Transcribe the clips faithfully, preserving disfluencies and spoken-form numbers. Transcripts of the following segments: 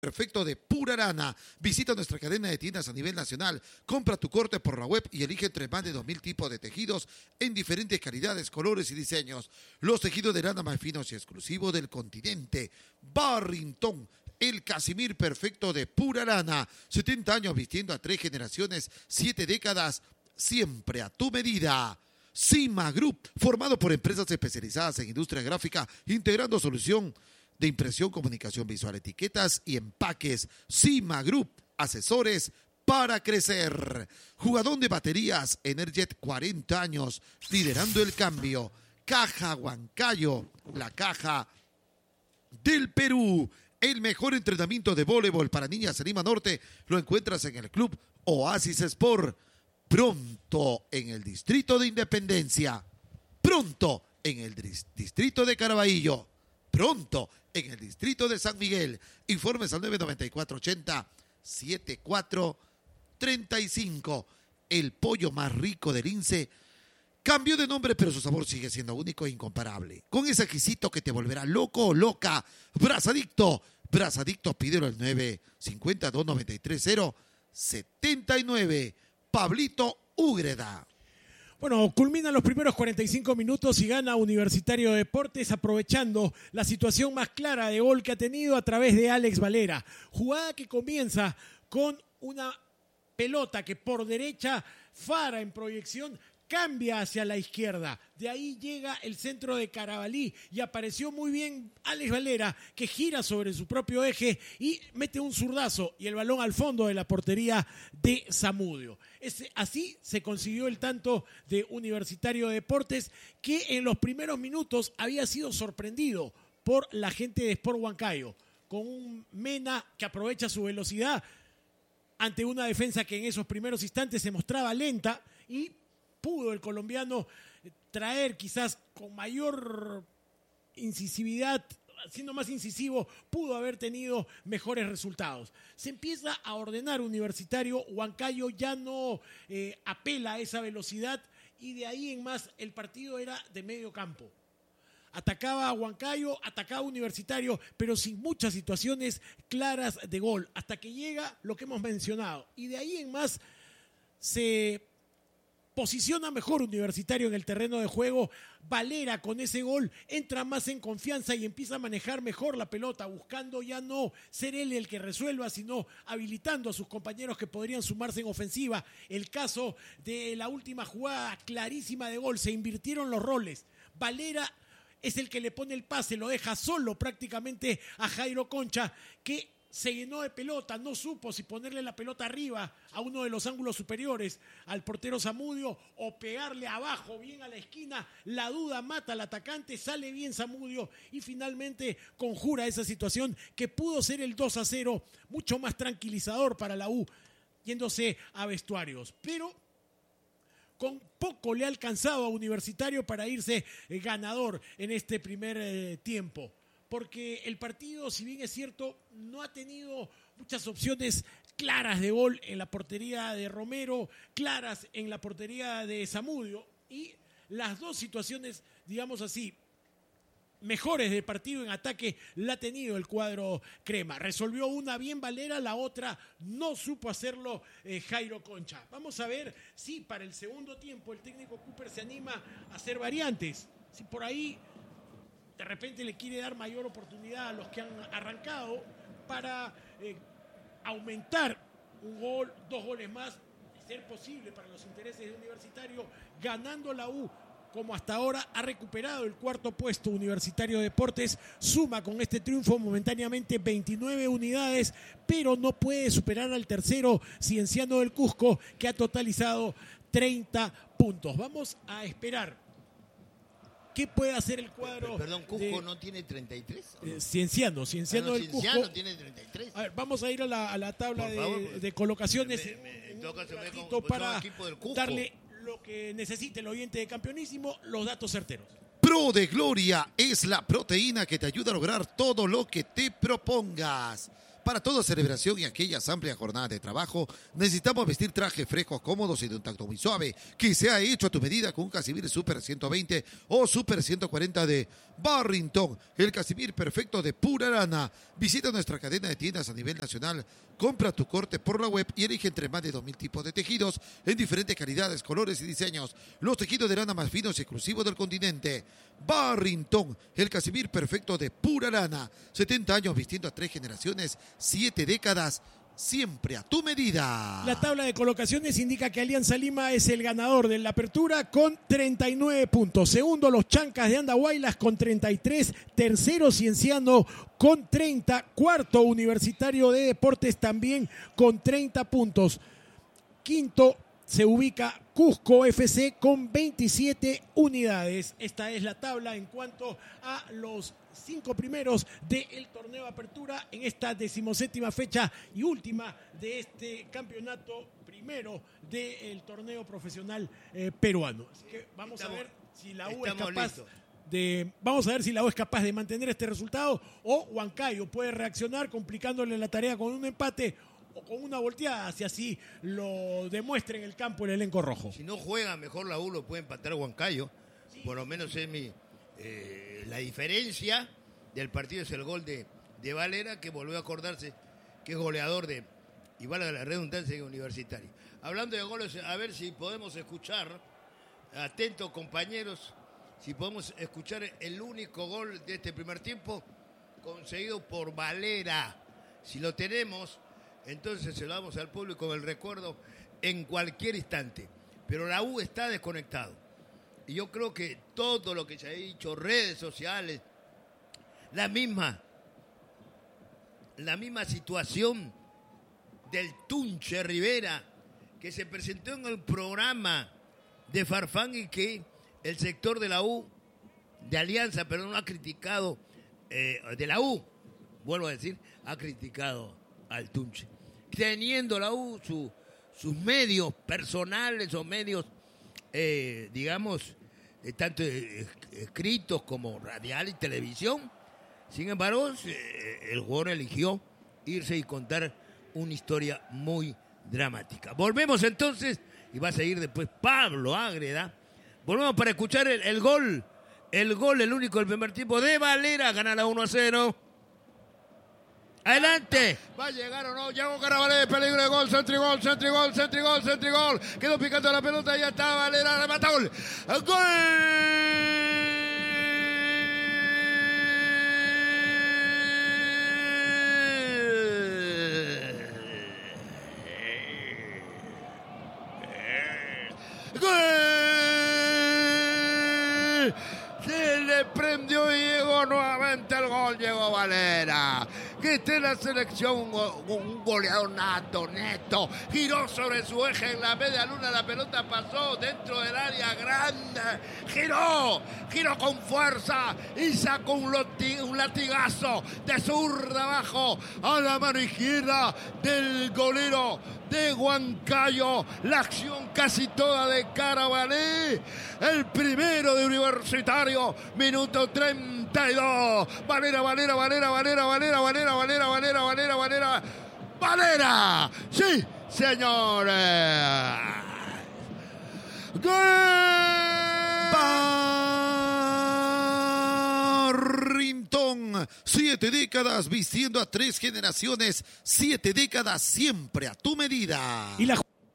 Perfecto de pura lana. Visita nuestra cadena de tiendas a nivel nacional. Compra tu corte por la web y elige entre más de dos mil tipos de tejidos en diferentes calidades, colores y diseños. Los tejidos de lana más finos y exclusivos del continente. Barrington, el casimir perfecto de pura lana. setenta años vistiendo a tres generaciones, siete décadas, siempre a tu medida. Cima Group, formado por empresas especializadas en industria gráfica, integrando solución de impresión, comunicación visual, etiquetas y empaques. Cima Group, asesores para crecer. Jugadón de baterías, Energet, cuarenta años, liderando el cambio. Caja Huancayo, la caja del Perú. El mejor entrenamiento de voleibol para niñas en Lima Norte lo encuentras en el Club Oasis Sport. Pronto en el Distrito de Independencia. Pronto en el Distrito de Caraballo. Pronto en el Distrito de San Miguel. Informes al nueve nueve cuatro ochenta, setenta y cuatro treinta y cinco. El pollo más rico del Lince cambió de nombre, pero su sabor sigue siendo único e incomparable. Con ese exquisito que te volverá loco o loca. Brazadicto. Brazadicto, pídelo al nueve cinco dos, nueve tres cero, siete nueve. Pablito Úgreda. Bueno, culminan los primeros cuarenta y cinco minutos y gana Universitario de Deportes aprovechando la situación más clara de gol que ha tenido a través de Alex Valera. Jugada que comienza con una pelota que por derecha Fara en proyección cambia hacia la izquierda. De ahí llega el centro de Carabalí y apareció muy bien Alex Valera, que gira sobre su propio eje y mete un zurdazo y el balón al fondo de la portería de Zamudio. Ese, así se consiguió el tanto de Universitario de Deportes, que en los primeros minutos había sido sorprendido por la gente de Sport Huancayo, con un Mena que aprovecha su velocidad ante una defensa que en esos primeros instantes se mostraba lenta y pudo el colombiano traer quizás con mayor incisividad, siendo más incisivo, pudo haber tenido mejores resultados. Se empieza a ordenar Universitario, Huancayo ya no eh, apela a esa velocidad y de ahí en más el partido era de medio campo. Atacaba a Huancayo, atacaba a Universitario, pero sin muchas situaciones claras de gol, hasta que llega lo que hemos mencionado. Y de ahí en más se posiciona mejor Universitario en el terreno de juego. Valera con ese gol entra más en confianza y empieza a manejar mejor la pelota, buscando ya no ser él el que resuelva, sino habilitando a sus compañeros que podrían sumarse en ofensiva. El caso de la última jugada clarísima de gol, se invirtieron los roles. Valera es el que le pone el pase, lo deja solo prácticamente a Jairo Concha, que se llenó de pelota, no supo si ponerle la pelota arriba a uno de los ángulos superiores al portero Zamudio o pegarle abajo bien a la esquina. La duda mata al atacante, sale bien Zamudio y finalmente conjura esa situación que pudo ser el dos a cero, mucho más tranquilizador para la U, yéndose a vestuarios. Pero con poco le ha alcanzado a Universitario para irse ganador en este primer eh, tiempo. Porque el partido, si bien es cierto, no ha tenido muchas opciones claras de gol en la portería de Romero, claras en la portería de Zamudio, y las dos situaciones, digamos así, mejores del partido en ataque la ha tenido el cuadro crema. Resolvió una bien Valera, la otra no supo hacerlo eh, Jairo Concha. Vamos a ver si para el segundo tiempo el técnico Cooper se anima a hacer variantes. Si por ahí de repente le quiere dar mayor oportunidad a los que han arrancado para eh, aumentar un gol, dos goles más, de ser posible para los intereses de Universitario, ganando la U, como hasta ahora ha recuperado el cuarto puesto. Universitario de Deportes suma con este triunfo momentáneamente veintinueve unidades, pero no puede superar al tercero Cienciano del Cusco, que ha totalizado treinta puntos. Vamos a esperar ¿qué puede hacer el cuadro? Perdón, ¿Cusco de, no tiene treinta y tres? Eh, Cienciano, Cienciano ah, no, del Cienciano Cusco. tiene treinta y tres. A ver, vamos a ir a la, a la tabla de, favor, de colocaciones me, me, en en un caso, ratito me, para darle lo que necesite el oyente de Campeonísimo, los datos certeros. Pro de Gloria es la proteína que te ayuda a lograr todo lo que te propongas. Para toda celebración y aquellas amplias jornadas de trabajo, necesitamos vestir trajes frescos, cómodos y de un tacto muy suave, que sea hecho a tu medida con un Casimir Super ciento veinte o Super ciento cuarenta de Barrington, el Casimir perfecto de pura lana. Visita nuestra cadena de tiendas a nivel nacional, compra tu corte por la web y elige entre más de dos mil tipos de tejidos en diferentes calidades, colores y diseños. Los tejidos de lana más finos y exclusivos del continente. Barrington, el Casimir perfecto de pura lana. setenta años vistiendo a tres generaciones, siete décadas, siempre a tu medida. La tabla de colocaciones indica que Alianza Lima es el ganador de la apertura con treinta y nueve puntos. Segundo, los Chancas de Andahuaylas con treinta y tres. Tercero, Cienciano con treinta. Cuarto, Universitario de Deportes también con treinta puntos. Quinto, se ubica Cusco F C con veintisiete unidades. Esta es la tabla en cuanto a los cinco primeros del torneo Apertura en esta decimoséptima fecha y última de este campeonato primero del torneo profesional eh, peruano. Así que vamos estamos, a ver si la U es capaz de, vamos a ver si la U es capaz de mantener este resultado o Huancayo puede reaccionar complicándole la tarea con un empate o con una volteada, si así lo demuestra en el campo el elenco rojo. Si no juega mejor la U, lo puede empatar Huancayo. Sí. Por lo menos es mi eh, la diferencia del partido es el gol de, de Valera, que volvió a acordarse que es goleador de, y vale la redundancia, de Universitario. Hablando de goles, a ver si podemos escuchar, atentos compañeros, si podemos escuchar el único gol de este primer tiempo conseguido por Valera. Si lo tenemos, entonces se lo damos al público con el recuerdo en cualquier instante. Pero la U está desconectado. Y yo creo que todo lo que se ha dicho, redes sociales, la misma, la misma situación del Tunche Rivera, que se presentó en el programa de Farfán y que el sector de la U, de Alianza, pero no ha criticado, eh, de la U, vuelvo a decir, ha criticado al Tunche, teniendo la U su, sus medios personales o medios, eh, digamos, eh, tanto eh, escritos como radial y televisión. Sin embargo, eh, el jugador eligió irse y contar una historia muy dramática. Volvemos entonces, y va a seguir después Pablo Ágreda. Volvemos para escuchar el, el gol, el gol, el único del primer tiempo de Valera, gana la uno a cero. Adelante. Va a llegar o no. Llegó Carabalé. Peligro de gol. Centrigol, centrigol, centrigol, centrigol. Quedó picando la pelota. Ya está Valera. Remata. Gol. Gol. ¡Gol! Se le prendió y llegó nuevamente el gol. Llegó Valera, que está en la selección, un goleador nato, neto. Giró sobre su eje en la media luna. La pelota pasó dentro del área grande. Giró, giró con fuerza y sacó un, loti, un latigazo de zurda abajo a la mano izquierda del golero de Huancayo. La acción casi toda de Carabalé. El primero de Universitario. Minuto treinta y dos. Valera, Valera, Valera, Valera, Valera, Valera, Valera, Valera, Valera, Valera. Valera. Sí, señores. Barrington, siete décadas vistiendo a tres generaciones, siete décadas siempre a tu medida. Y la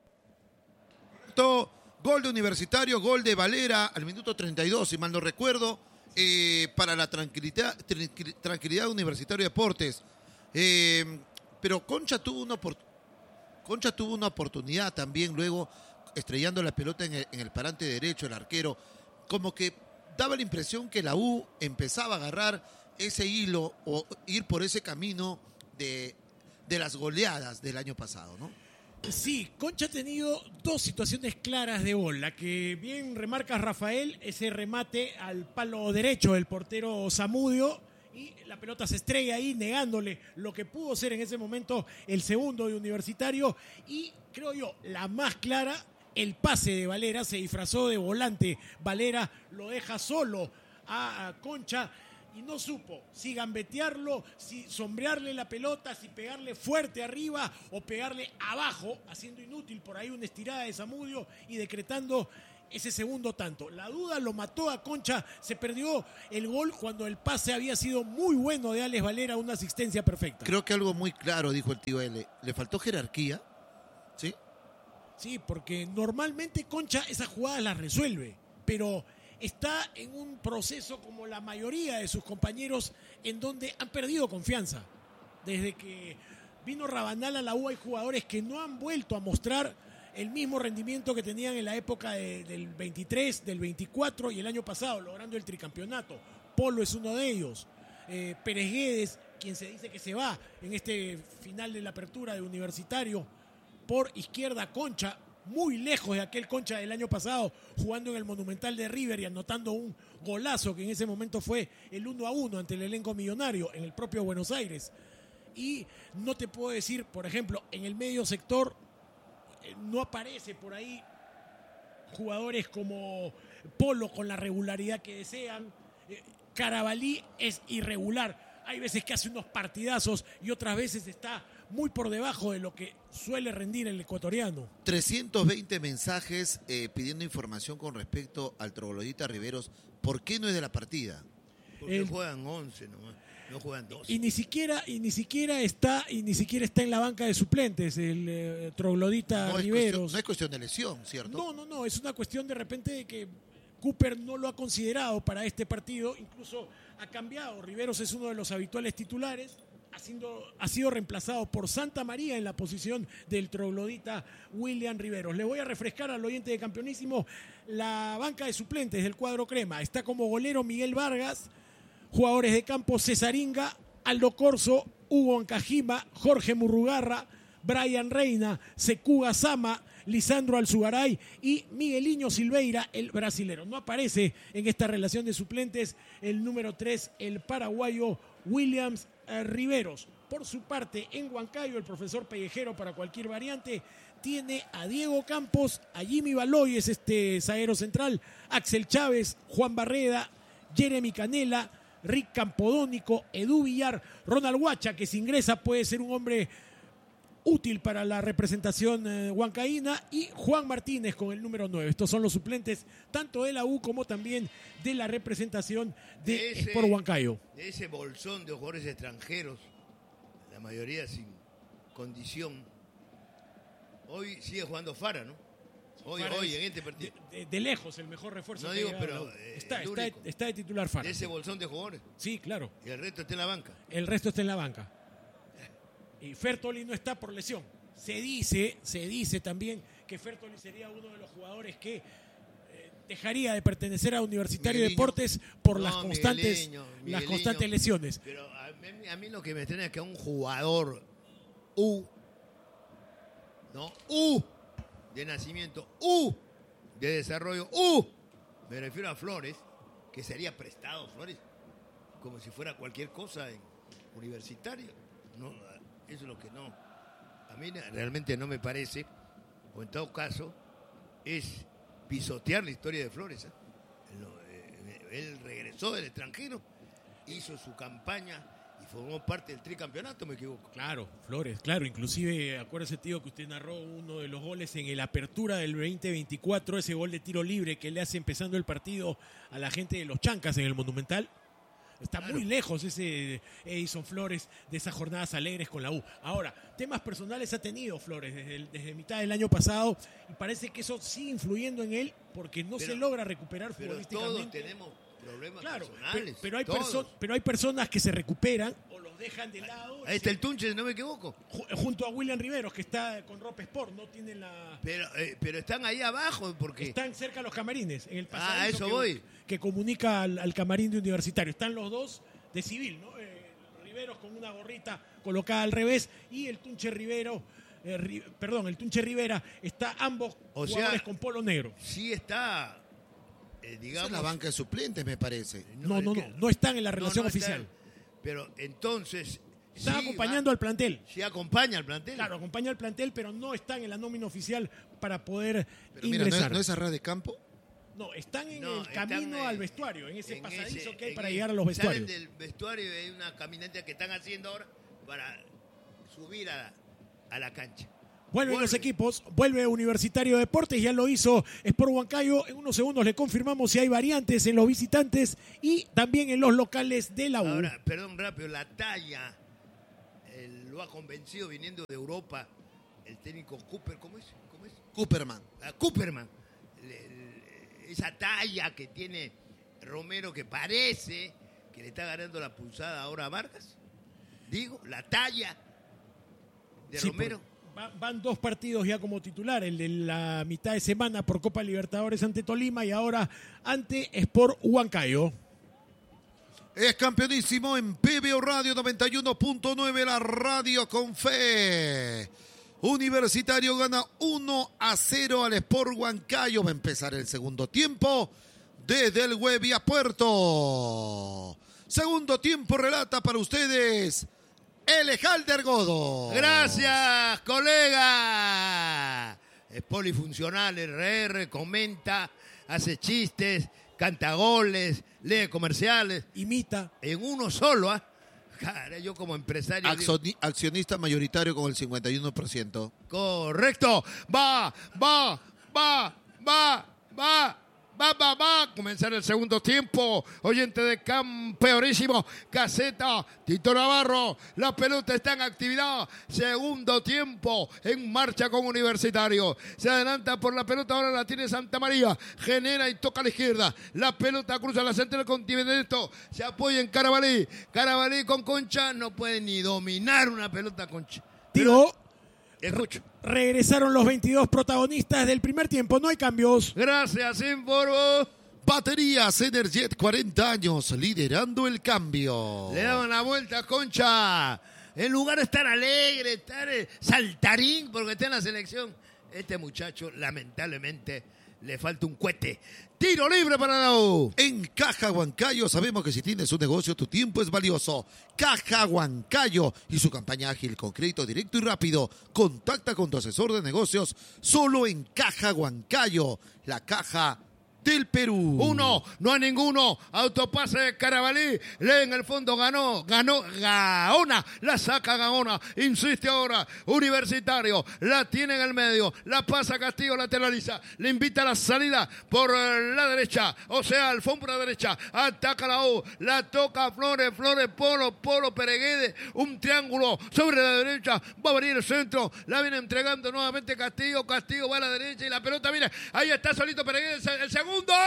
gol de Universitario, gol de Valera al minuto treinta y dos, si mal no recuerdo, eh, para la tranquilidad, tranquilidad de Universitario de Deportes. Eh, pero Concha tuvo una Concha tuvo una oportunidad también luego, estrellando la pelota en el, en el parante derecho, el arquero, como que daba la impresión que la U empezaba a agarrar ese hilo o ir por ese camino de, de las goleadas del año pasado, ¿no? Sí, Concha ha tenido dos situaciones claras de gol. La que bien remarca Rafael, ese remate al palo derecho del portero Zamudio, y la pelota se estrella ahí negándole lo que pudo ser en ese momento el segundo de Universitario. Y creo yo, la más clara, el pase de Valera, se disfrazó de volante. Valera lo deja solo a Concha y no supo si gambetearlo, si sombrearle la pelota, si pegarle fuerte arriba o pegarle abajo, haciendo inútil por ahí una estirada de Zamudio y decretando ese segundo tanto. La duda lo mató a Concha, se perdió el gol cuando el pase había sido muy bueno de Alex Valera, una asistencia perfecta. Creo que algo muy claro, dijo el tío L. Le faltó jerarquía, ¿sí? Sí, porque normalmente Concha esas jugadas las resuelve, pero está en un proceso como la mayoría de sus compañeros en donde han perdido confianza. Desde que vino Rabanal a la U hay jugadores que no han vuelto a mostrar el mismo rendimiento que tenían en la época de, del veintitrés, del veinticuatro y el año pasado, logrando el tricampeonato. Polo es uno de ellos. Eh, Pérez Guedes, quien se dice que se va en este final de la apertura de Universitario, por izquierda Concha, muy lejos de aquel Concha del año pasado, jugando en el Monumental de River y anotando un golazo que en ese momento fue el uno a uno ante el elenco millonario en el propio Buenos Aires. Y no te puedo decir, por ejemplo, en el medio sector no aparece por ahí jugadores como Polo con la regularidad que desean. Carabalí es irregular. Hay veces que hace unos partidazos y otras veces está muy por debajo de lo que suele rendir el ecuatoriano. trescientos veinte mensajes eh, pidiendo información con respecto al troglodita Riveros. ¿Por qué no es de la partida? Porque El... juegan once nomás. No juegan doce. Y ni siquiera, y ni siquiera está, y ni siquiera está en la banca de suplentes el eh, troglodita No es, Riveros. cuestión, no es cuestión de lesión, ¿cierto? No, no, no, es una cuestión de repente de que Cooper no lo ha considerado para este partido, incluso ha cambiado. Riveros es uno de los habituales titulares, ha sido, ha sido reemplazado por Santa María en la posición del troglodita William Riveros. Le voy a refrescar al oyente de Campeonísimo la banca de suplentes del cuadro crema. Está como golero Miguel Vargas. Jugadores de campo: Cesaringa, Aldo Corso, Hugo Ancajima, Jorge Murrugarra, Brian Reina, Secuga Sama, Lisandro Alzugaray y Migueliño Silveira, el brasilero. No aparece en esta relación de suplentes el número tres, el paraguayo Williams eh, Riveros. Por su parte, en Huancayo, el profesor Pellejero, para cualquier variante, tiene a Diego Campos, a Jimmy Baloy, es este zaguero central, Axel Chávez, Juan Barreda, Jeremy Canela, Rick Campodónico, Edu Villar, Ronald Huacha, que si ingresa puede ser un hombre útil para la representación eh, huancaína, y Juan Martínez con el número nueve. Estos son los suplentes tanto de la U como también de la representación de, de ese, Sport Huancayo. De ese bolsón de jugadores extranjeros, la mayoría sin condición, hoy sigue jugando Fara, ¿no? Hoy, Fara hoy es, en este partido. De, de, de lejos el mejor refuerzo. No que digo, ha pero llegado. eh, está, el está, de, está de titular Fara. De ese bolsón de jugadores. Sí, claro. Y el resto está en la banca. El resto está en la banca. Y Fertoli no está por lesión. Se dice, se dice también que Fertoli sería uno de los jugadores que eh, dejaría de pertenecer a Universitario de Deportes por no, las constantes Migueliño, Migueliño, las constantes lesiones. Pero a mí, a mí lo que me extraña es que a un jugador U, ¿no? U de nacimiento, U de desarrollo, U, me refiero a Flores, que sería prestado Flores, como si fuera cualquier cosa en Universitario. No, eso es lo que no, a mí realmente no me parece, o en todo caso, es pisotear la historia de Flores. ¿eh? Él, él regresó del extranjero, hizo su campaña y formó parte del tricampeonato, me equivoco. Claro, Flores, claro, inclusive acuérdese, tío, que usted narró uno de los goles en el apertura del veinte veinticuatro, ese gol de tiro libre que le hace empezando el partido a la gente de los Chancas en el Monumental. Está claro. Muy lejos ese Edison Flores de esas jornadas alegres con la U. Ahora, temas personales ha tenido Flores desde, el, desde mitad del año pasado y parece que eso sigue influyendo en él porque no pero, se logra recuperar pero futbolísticamente. Todos tenemos problemas claro, personales. Pero, pero, hay perso- pero hay personas que se recuperan o los dejan de lado. Ahí está el Tunche, no me equivoco. Junto a William Riveros, que está con Ropa Sport, no tienen la... Pero, eh, pero están ahí abajo, porque... Están cerca de los camarines, en el pasadito ah, eso que, voy. que comunica al, al camarín de Universitario. Están los dos de civil, ¿no? Eh, Riveros con una gorrita colocada al revés y el Tunche Rivero, eh, ri, perdón, el Tunche Rivera, está ambos o jugadores sea, con polo negro. Sí está, eh, digamos... Es la banca de suplentes, me parece. No, no, no, no, no están en la relación no, no oficial. Están, pero entonces... Están sí, acompañando va, al plantel. Sí acompaña al plantel. Claro, acompaña al plantel, pero no están en la nómina oficial para poder pero ingresar. Mira, ¿no es, ¿no es Arras de Campo? No, están en No, el camino están, eh, al vestuario, en ese en pasadizo ese- que hay en para el- llegar a los vestuarios. Salen del vestuario y hay una caminata que están haciendo ahora para subir a la, a la cancha. Vuelven los Vuelve. equipos, vuelve Universitario de Deportes, ya lo hizo Sport Huancayo. En unos segundos le confirmamos si hay variantes en los visitantes y también en los locales de la U. Ahora, perdón, rápido, la talla eh, lo ha convencido viniendo de Europa el técnico Cooper, ¿cómo es? ¿Cómo es? Cooperman. A Cooperman. Le- le- esa talla que tiene Romero que parece que le está ganando la pulsada ahora a Vargas. Digo, la talla de Sí, Romero. por- va- van dos partidos ya como titular, el de la mitad de semana por Copa Libertadores ante Tolima y ahora ante Sport Huancayo. Es campeonísimo en P B O Radio noventa y uno punto nueve, la radio con fe. Universitario gana uno a cero al Sport Huancayo. Va a empezar el segundo tiempo desde el Huevia Puerto. Segundo tiempo relata para ustedes Elejalder Godo. Gracias, colega. Es polifuncional, R R, comenta, hace chistes, canta goles, lee comerciales. Imita. En uno solo, ¿ah? Cara, yo como empresario... digo, Accioni- Accionista mayoritario con el cincuenta y uno por ciento. correcto. Va, va, va, va, va. Va, va, va a comenzar el segundo tiempo. Oyente de campeonísimo. Caseta, Tito Navarro. La pelota está en actividad. Segundo tiempo en marcha con Universitario. Se adelanta por la pelota. Ahora la tiene Santa María. Genera y toca a la izquierda. La pelota cruza la central con Benedetto. Se apoya en Carabalí. Carabalí con Concha. No puede ni dominar una pelota Concha. Tiró. Escucho. Regresaron los veintidós protagonistas del primer tiempo. No hay cambios. Gracias, Informo. Baterías Energet, cuarenta años, liderando el cambio. Le daban la vuelta a Concha. En lugar de estar alegre, estar eh, saltarín porque está en la selección, este muchacho lamentablemente le falta un cohete. Tiro libre para la U. En Caja Huancayo sabemos que si tienes un negocio, tu tiempo es valioso. Caja Huancayo y su campaña ágil con crédito directo y rápido. Contacta con tu asesor de negocios solo en Caja Huancayo, la caja del Perú. Uno, no hay ninguno. Autopase de Carabalí. Lee en el fondo, ganó, ganó Gaona. La saca Gaona. Insiste ahora. Universitario. La tiene en el medio. La pasa Castillo, lateraliza. Le invita a la salida por la derecha. O sea, alfombra derecha. Ataca la U. La toca Flores, Flores, Polo, Polo, Pereguede. Un triángulo sobre la derecha. Va a venir el centro. La viene entregando nuevamente Castillo. Castillo va a la derecha y la pelota viene. Ahí está solito Pereguede. El, el segundo. ¡Segundo!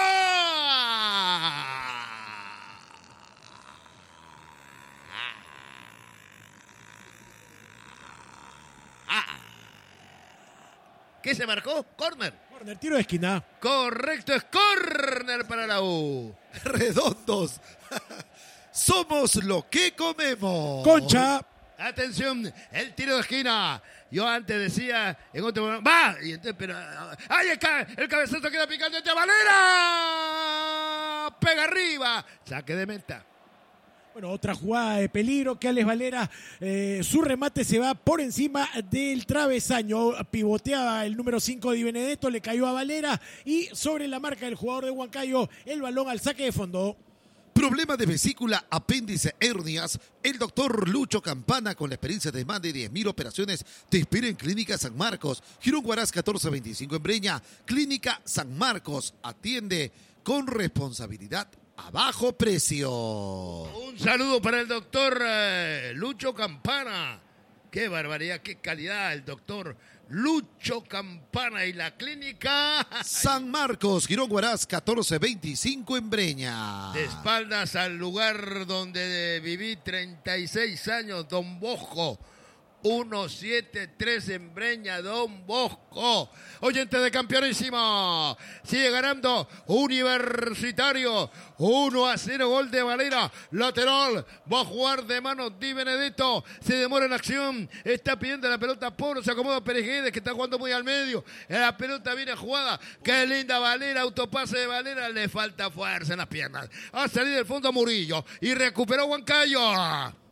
¿Qué se marcó? Corner. Corner, tiro de esquina. Correcto, es corner para la U. Redondos. Somos lo que comemos. Concha. Atención, el tiro de esquina. Yo antes decía, en otro momento, ¡va! Y entonces, pero, ¡ay, el, ca- el cabezazo queda picando entre Valera! Pega arriba. Saque de meta. Bueno, otra jugada de peligro que Alex Valera, eh, su remate se va por encima del travesaño. Pivoteaba el número cinco de Benedetto, le cayó a Valera y sobre la marca del jugador de Huancayo, el balón al saque de fondo. Problema de vesícula, apéndice, hernias. El doctor Lucho Campana, con la experiencia de más de diez mil operaciones, te espera en Clínica San Marcos. Girón Huaraz catorce veinticinco en Breña. Clínica San Marcos atiende con responsabilidad a bajo precio. Un saludo para el doctor eh, Lucho Campana. Qué barbaridad, qué calidad el doctor Lucho Campana y la clínica San Marcos, Girón Huaraz catorce veinticinco en Breña. de espaldas al lugar donde viví treinta y seis años, Don Bosco. ciento setenta y tres en Breña, Don Bosco. Oyente de campeonísimo. Sigue ganando Universitario. uno a cero, gol de Valera. Lateral. Va a jugar de mano Di Benedetto. Se demora en acción. Está pidiendo la pelota Polo. Se acomoda Pereguedes, que está jugando muy al medio. La pelota viene jugada. Qué linda Valera. Autopase de Valera. Le falta fuerza en las piernas. Ha salido del fondo Murillo. Y recuperó Huancayo.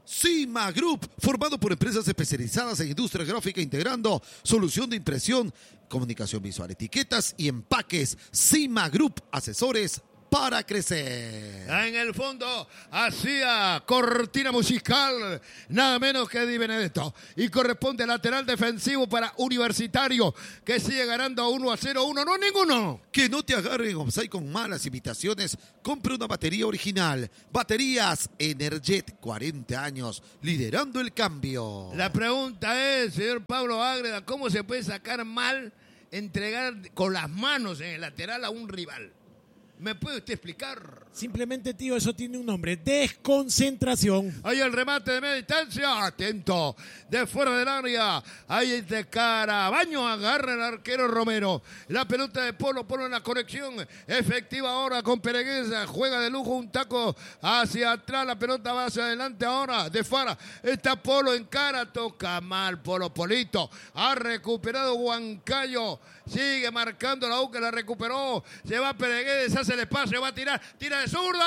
Cima Group, formado por empresas especializadas en industria gráfica, integrando solución de impresión, comunicación visual, etiquetas y empaques. Cima Group, asesores para crecer. En el fondo hacía cortina musical, nada menos que Di Benedetto. Y corresponde lateral defensivo para Universitario, que sigue ganando uno a cero, uno, no ninguno. Que no te agarren offside con malas imitaciones. Compre una batería original. Baterías Energet, cuarenta años, liderando el cambio. La pregunta es, señor Pablo Ágreda, ¿cómo se puede sacar mal, entregar con las manos en el lateral a un rival? ¿Me puede usted explicar? Simplemente, tío, eso tiene un nombre. Desconcentración. Ahí el remate de media distancia. Atento. De fuera del área. Ahí de cara. Baño agarra el arquero Romero. La pelota de Polo. Polo en la conexión efectiva ahora con Pereguesa. Juega de lujo un taco hacia atrás. La pelota va hacia adelante ahora. De Fara. Está Polo en cara. Toca mal Polo. Polito. Ha recuperado Huancayo. Sigue marcando la U que la recuperó. Se va Pereguesa. Hace el espacio. Va a tirar. Tira de zurda.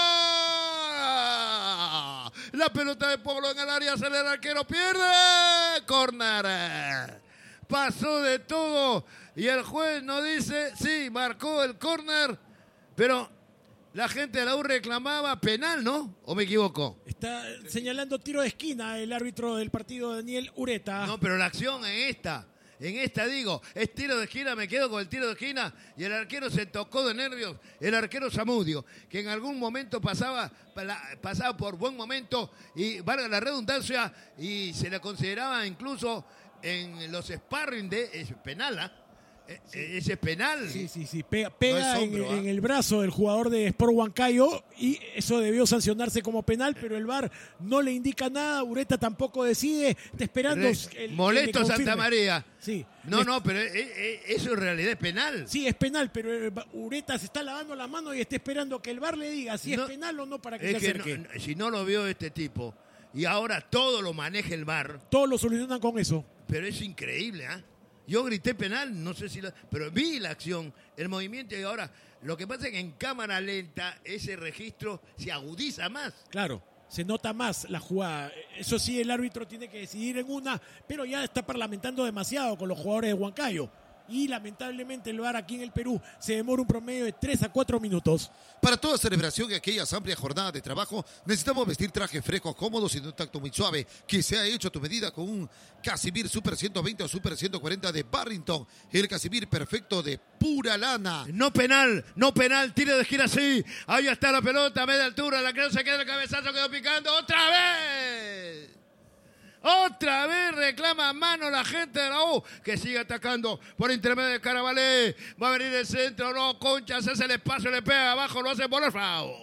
La pelota de Polo en el área, sale el arquero, pierde. Córner. Pasó de todo y el juez nos dice, sí, marcó el córner, pero la gente de la U reclamaba penal, ¿no? ¿O me equivoco? Está señalando tiro de esquina el árbitro del partido, Daniel Ureta. No, pero la acción en esta... En esta digo, es tiro de esquina, me quedo con el tiro de esquina y el arquero se tocó de nervios, el arquero Zamudio, que en algún momento pasaba, pasaba por buen momento y valga la redundancia y se le consideraba incluso en los sparring de es penal, ¿ah? ¿eh? Sí. Ese es penal. Sí, sí, sí, pega, pega No es hombro, en, ¿eh? en el brazo del jugador de Sport Huancayo y eso debió sancionarse como penal, pero el V A R no le indica nada, Ureta tampoco decide, está esperando. Re- el- Molesto que le Santa confirme. María. Sí. No, Le- no, pero eh, eh, eso en realidad es penal. Sí, es penal, pero el Va- Ureta se está lavando la mano y está esperando que el V A R le diga si No, es penal o no para que Es se que acerque. no- si no lo vio este tipo y ahora todo lo maneja el V A R, Todos lo solucionan con eso. pero es increíble, ¿ah? Yo grité penal, no sé si la, pero vi la acción, el movimiento y ahora lo que pasa es que en cámara lenta ese registro se agudiza más. Claro, se nota más la jugada. Eso sí, el árbitro tiene que decidir en una, pero ya está parlamentando demasiado con los jugadores de Huancayo. Y lamentablemente el V A R aquí en el Perú se demora un promedio de tres a cuatro minutos. Para toda celebración y aquellas amplias jornadas de trabajo, necesitamos vestir trajes frescos, cómodos y de un tacto muy suave, que sea hecho a tu medida con un Casimir Super ciento veinte o Super ciento cuarenta de Barrington, el Casimir perfecto de pura lana. No penal, no penal, tiro de esquina sí. Ahí está la pelota, a media altura, la que no se queda el cabezazo, quedó picando otra vez. Otra vez reclama mano la gente de la U, que sigue atacando por intermedio de Carabalé. Va a venir el centro, no, Concha, se hace el espacio, le pega abajo, lo hace volar.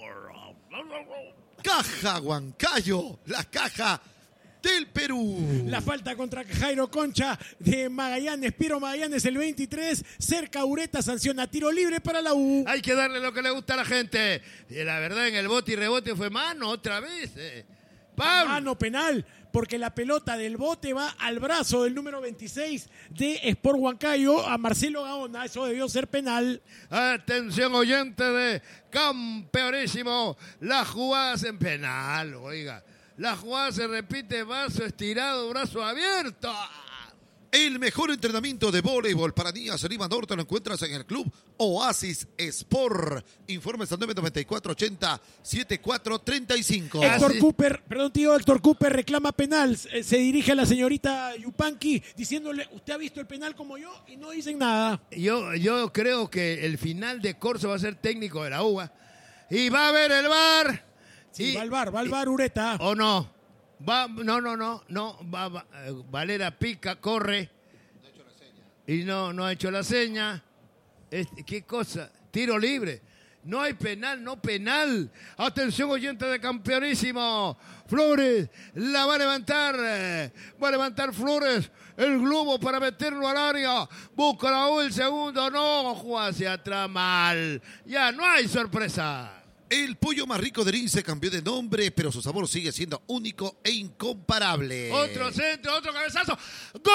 Caja Huancayo, la caja del Perú. La falta contra Jairo Concha de Magallanes, Piero Magallanes el veintitrés, cerca Ureta, sanciona tiro libre para la U. Hay que darle lo que le gusta a la gente. Y la verdad, en el bote y rebote fue mano otra vez. Eh. Pablo. Mano penal, porque la pelota del bote va al brazo del número veintiséis de Sport Huancayo a Marcelo Gaona. Eso debió ser penal. Atención oyente de Campeonísimo. Las jugadas en penal, oiga. La jugada se repite, brazo estirado, brazo abierto. El mejor entrenamiento de voleibol para niñas en Lima Norte lo encuentras en el Club Oasis Sport. Informes al nueve nueve cuatro ochenta setenta y cuatro treinta y cinco. Héctor sí. Cooper, perdón tío, Héctor Cooper reclama penal. Se se dirige a la señorita Yupanqui diciéndole, usted ha visto el penal como yo, y no dicen nada. Yo, yo creo que el final de Corso va a ser técnico de la U A. Y va a haber el V A R. Sí, Y- va al bar, va al bar Ureta. ¿O no? Va, no, no, no, no. Va, va, eh, Valera pica, corre. Y no, no ha hecho la seña. Este, ¿Qué cosa? Tiro libre. No hay penal, no penal. Atención oyente de Campeonísimo. Flores la va a levantar. eh, Va a levantar Flores el globo para meterlo al área. Busca la U el segundo. No, juega hacia atrás mal. Ya no hay sorpresa. El pollo más rico de Lince cambió de nombre, pero su sabor sigue siendo único e incomparable. Otro centro, otro cabezazo. ¡Gol!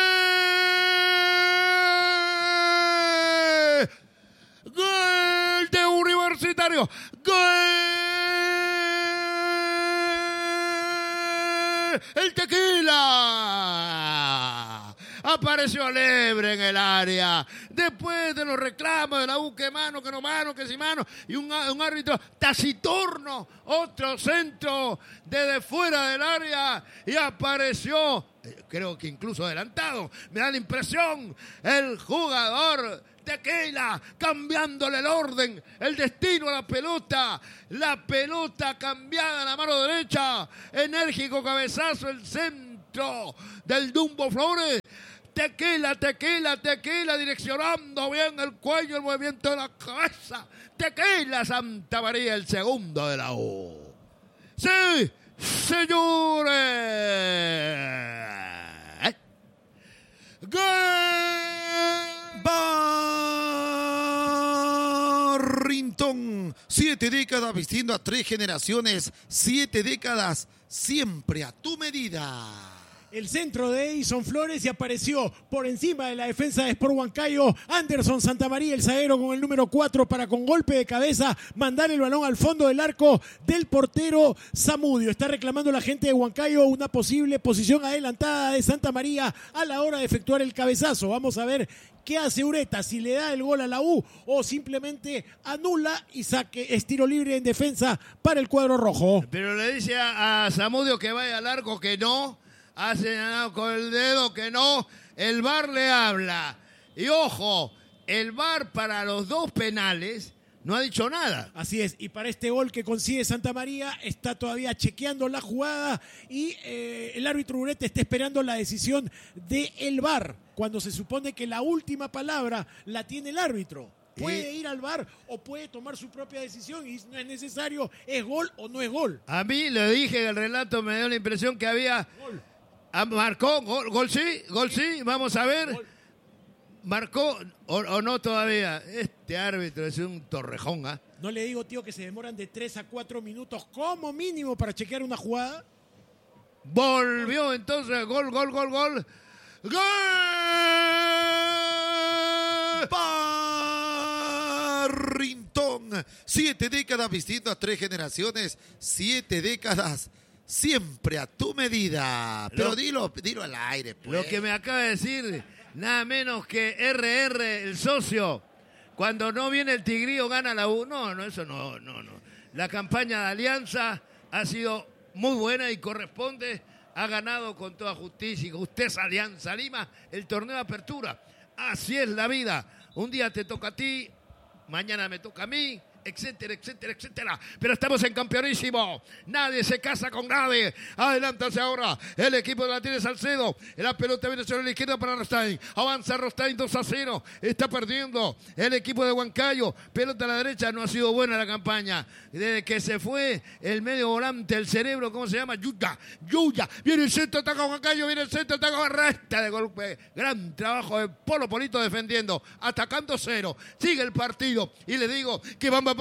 ¡Gol de Universitario! ¡Gol apareció Lebre en el área. Después de los reclamos de la U, que mano, que no mano, que si mano, y un, un árbitro taciturno, otro centro desde fuera del área, y apareció, creo que incluso adelantado, me da la impresión, el jugador Tequila, cambiándole el orden, el destino a la pelota, la pelota cambiada a la mano derecha, enérgico cabezazo, el centro del Dumbo Flores. Tequila, tequila, tequila, direccionando bien el cuello, el movimiento de la cabeza. Tequila Santa María, el segundo de la U. ¡Sí, señores! ¡Gol! Barrington, siete décadas vistiendo a tres generaciones, siete décadas siempre a tu medida. El centro de Edison Flores y apareció por encima de la defensa de Sport Huancayo Anderson Santamaría, el zaguero con el número cuatro, para con golpe de cabeza mandar el balón al fondo del arco del portero Zamudio. Está reclamando la gente de Huancayo una posible posición adelantada de Santamaría a la hora de efectuar el cabezazo. Vamos a ver qué hace Ureta, si le da el gol a la U o simplemente anula y saque estiro libre en defensa para el cuadro rojo. Pero le dice a, a Zamudio que vaya al arco, que no. Ha señalado con el dedo que no, el V A R le habla. Y ojo, el V A R para los dos penales no ha dicho nada. Así es, y para este gol que consigue Santamaría está todavía chequeando la jugada y eh, el árbitro Ureta está esperando la decisión del V A R, cuando se supone que la última palabra la tiene el árbitro. Puede ir al V A R o puede tomar su propia decisión y no es necesario, es gol o no es gol. A mí le dije en el relato, me dio la impresión que había... Gol. Ah, marcó, gol, gol sí, gol sí, vamos a ver. Gol. Marcó o, o no todavía. Este árbitro es un torrejón, ¿ah? ¿eh? No le digo, tío, que se demoran de tres a cuatro minutos como mínimo para chequear una jugada. Volvió entonces, gol, gol, gol, gol. ¡Gol! Barrington, siete décadas vistiendo a tres generaciones, siete décadas siempre a tu medida. Pero lo, dilo, dilo al aire, pues. Lo que me acaba de decir, nada menos que R R, el socio. Cuando no viene el Tigrillo, gana la U. No, no, eso no, no, no. La campaña de Alianza ha sido muy buena y corresponde. Ha ganado con toda justicia y justeza Alianza Lima el torneo de apertura. Así es la vida. Un día te toca a ti, mañana me toca a mí, etcétera, etcétera, etcétera. Pero estamos en campeonísimo. Nadie se casa con nadie. Adelántate ahora. El equipo de la tiene Salcedo. La pelota viene sobre la izquierda para Rostain. Avanza Rostain dos a cero. Está perdiendo el equipo de Huancayo. Pelota a la derecha. No ha sido buena la campaña. Desde que se fue el medio volante, el cerebro, ¿cómo se llama? Yuya. Yuya. Viene el centro, ataca Huancayo. Viene el centro, ataca Resta de golpe. Gran trabajo de Polo Polito defendiendo. Atacando cero. Sigue el partido. Y le digo que vamos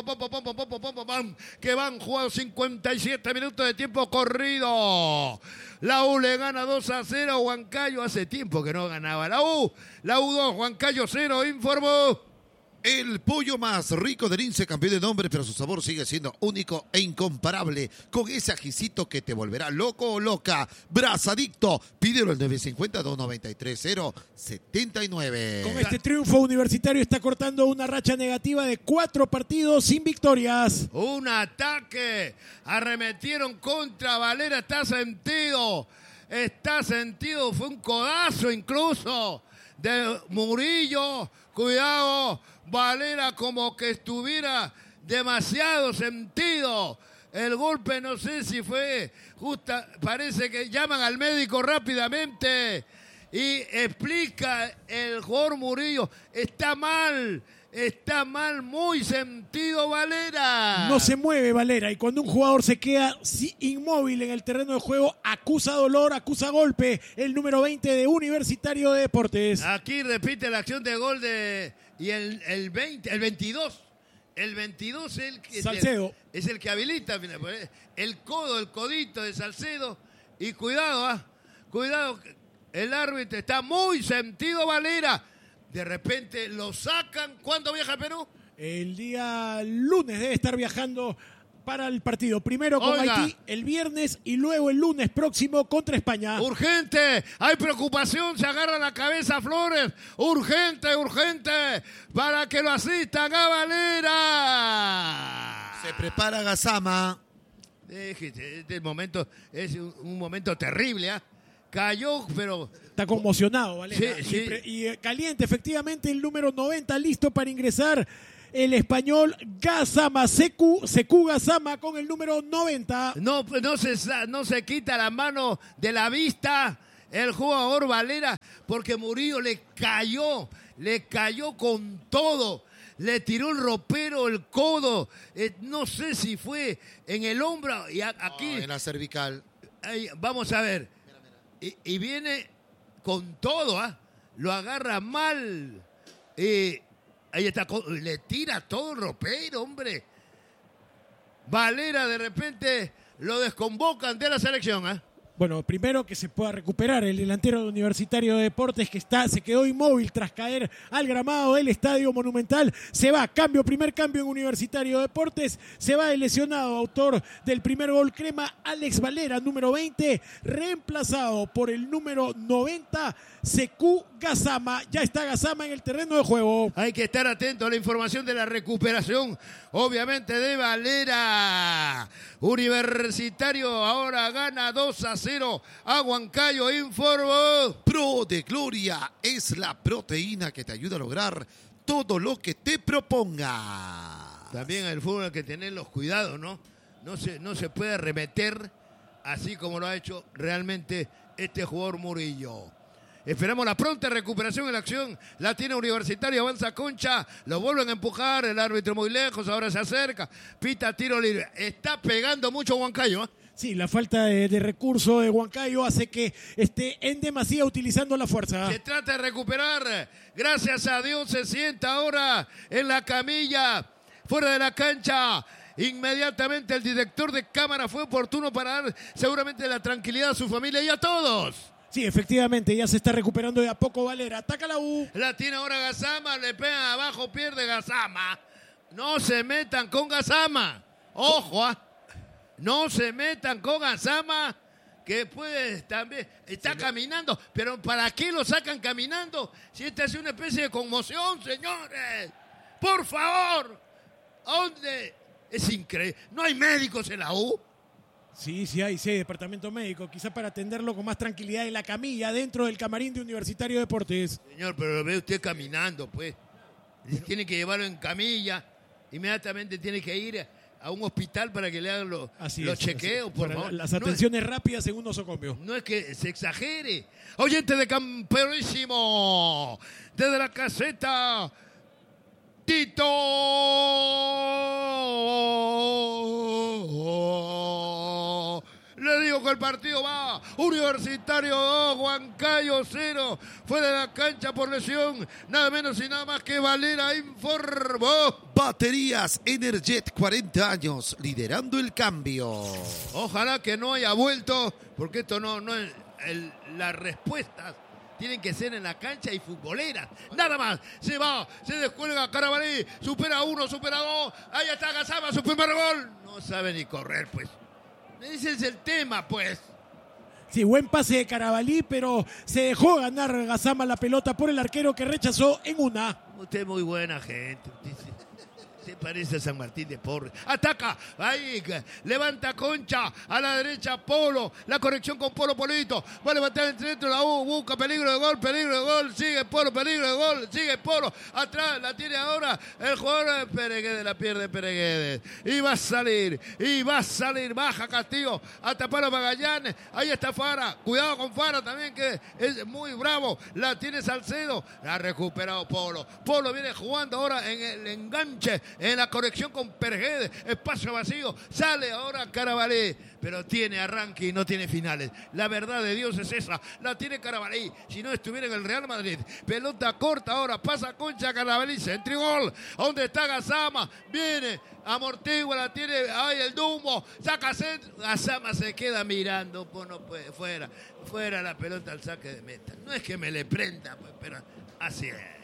que van jugados cincuenta y siete minutos de tiempo corrido. La U le gana dos a cero a Huancayo. Hace tiempo que no ganaba la U. La U dos, Huancayo cero, informó. El pollo más rico del Lince cambió de nombre, pero su sabor sigue siendo único e incomparable, con ese ajicito que te volverá loco o loca. Brazadicto, pídelo al nueve cinco cero, dos nueve tres, cero siete nueve. Con este triunfo, Universitario está cortando una racha negativa de cuatro partidos sin victorias. Un ataque, arremetieron contra Valera, está sentido, está sentido, fue un codazo incluso de Murillo. Cuidado, Valera como que estuviera demasiado sentido. El golpe no sé si fue justa, parece que llaman al médico rápidamente y explica el jugador Murillo, está mal. Está mal, muy sentido Valera. No se mueve Valera y cuando un jugador se queda inmóvil en el terreno de juego, acusa dolor, acusa golpe. El número veinte de Universitario de Deportes. Aquí repite la acción de gol de... Y el, el, veinte, el veintidós. El veintidós es el, que, Salcedo. Es el que habilita. El codo, el codito de Salcedo. Y cuidado, ¿eh? Cuidado. El árbitro está muy sentido Valera. De repente lo sacan. ¿Cuándo viaja a Perú? El día lunes debe estar viajando para el partido. Primero con Oiga. Haití el viernes y luego el lunes próximo contra España. Urgente, hay preocupación, se agarra la cabeza Flores. Urgente, urgente, para que lo asistan a Valera. Se prepara Gassama. Déjese, este momento es un, un momento terrible, ¿ah? Cayó, pero... Está conmocionado, Valera. Sí, Y sí. pre- Y, eh, caliente, efectivamente, el número noventa listo para ingresar. El español Gassama, Sekou, Sekou Gassama con el número noventa. No, pues no se, sa- no se quita la mano de la vista el jugador Valera, porque Murillo le cayó, le cayó con todo. Le tiró el ropero, el codo, eh, no sé si fue en el hombro, y a- aquí, Oh, en la cervical. ahí, vamos a ver, y, y viene con todo, ¿ah? Lo agarra mal, eh, ahí está, co- le tira todo el ropero, hombre. Valera de repente lo desconvocan de la selección, ¿ah? Bueno, primero que se pueda recuperar el delantero de Universitario de Deportes que está, se quedó inmóvil tras caer al gramado del Estadio Monumental. Se va, cambio, primer cambio en Universitario de Deportes. Se va el lesionado, autor del primer gol crema, Alex Valera, número veinte, reemplazado por el número noventa, Sekou Gassama. Ya está Gassama en el terreno de juego. Hay que estar atento a la información de la recuperación, obviamente, de Valera. Universitario ahora gana dos a cero a Huancayo, informó. Pro de Gloria es la proteína que te ayuda a lograr todo lo que te proponga. También el fútbol hay que tener los cuidados, ¿no? No se, no se puede arremeter así como lo ha hecho realmente este jugador Murillo. Esperamos la pronta recuperación en la acción. La tiene Universitario, avanza Concha, lo vuelven a empujar, el árbitro muy lejos, ahora se acerca, pita tiro libre. Está pegando mucho Huancayo, ¿eh? Sí, la falta de, de recurso de Huancayo hace que esté en demasía utilizando la fuerza. Se trata de recuperar. Gracias a Dios se sienta ahora en la camilla, fuera de la cancha. Inmediatamente el director de cámara fue oportuno para dar seguramente la tranquilidad a su familia y a todos. Sí, efectivamente, ya se está recuperando de a poco Valera. Ataca la U. La tiene ahora Gassama, le pega abajo, pierde Gassama. No se metan con Gassama. Ojo, ¿ah? No se metan con Gassama, que puede también... Está caminando, pero ¿para qué lo sacan caminando? Si esta es una especie de conmoción, señores. Por favor. ¿Dónde? Es increíble. ¿No hay médicos en la U? Sí, sí hay, sí hay departamento médico, quizá para atenderlo con más tranquilidad en la camilla, dentro del camarín de Universitario de Deportes. Señor, pero lo ve usted caminando, pues. Tiene que llevarlo en camilla. Inmediatamente tiene que ir a un hospital para que le hagan los, Así los es, chequeos, así. por Para favor. las No es- atenciones rápidas en un nosocomio. No es que se exagere. Oyente de campeonísimo. Desde la caseta. Tito. Le digo que el partido va. Universitario dos, Huancayo cero. Fue de la cancha por lesión. Nada menos y nada más que Valera informó. Baterías Energet, cuarenta años, liderando el cambio. Ojalá que no haya vuelto, porque esto no, no es el- las respuestas tienen que ser en la cancha y futboleras. Nada más. Se va, se descuelga Carabalí, supera uno, supera dos. Ahí está Gassama, su primer gol. No sabe ni correr, pues. Ese es el tema, pues. Sí, buen pase de Carabalí, pero se dejó ganar Gassama la pelota por el arquero que rechazó en una. Usted es muy buena gente. Usted se, se parece a San Martín de Porres. Ataca. Ahí. Levanta Concha. A la derecha Polo. La corrección con Polo Polito. Va a levantar el centro. La U. Busca peligro de gol. Peligro de gol. Sigue Polo. Peligro de gol. Sigue Polo. Atrás. La tiene ahora el jugador de Pereguedes. La pierde Pereguedes. Y va a salir. Y va a salir. Baja Castillo. A tapar a Magallanes. Ahí está Fara. Cuidado con Fara también, que es muy bravo. La tiene Salcedo. La ha recuperado Polo. Polo viene jugando ahora en el enganche. En la conexión con Pereguedes. Espacio vacío. Sale ahora Carabalí. Pero tiene arranque y no tiene finales. La verdad de Dios es esa. La tiene Carabalí. Si no estuviera en el Real Madrid. Pelota corta ahora. Pasa Concha Carabalí. Centro y gol. ¿Dónde está Gassama? Viene. Amortigua. La tiene. Ay, el Dumbo. Saca centro. Gassama se queda mirando. Pues no puede. Fuera. Fuera la pelota al saque de meta. No es que me le prenda, pues, pero así es.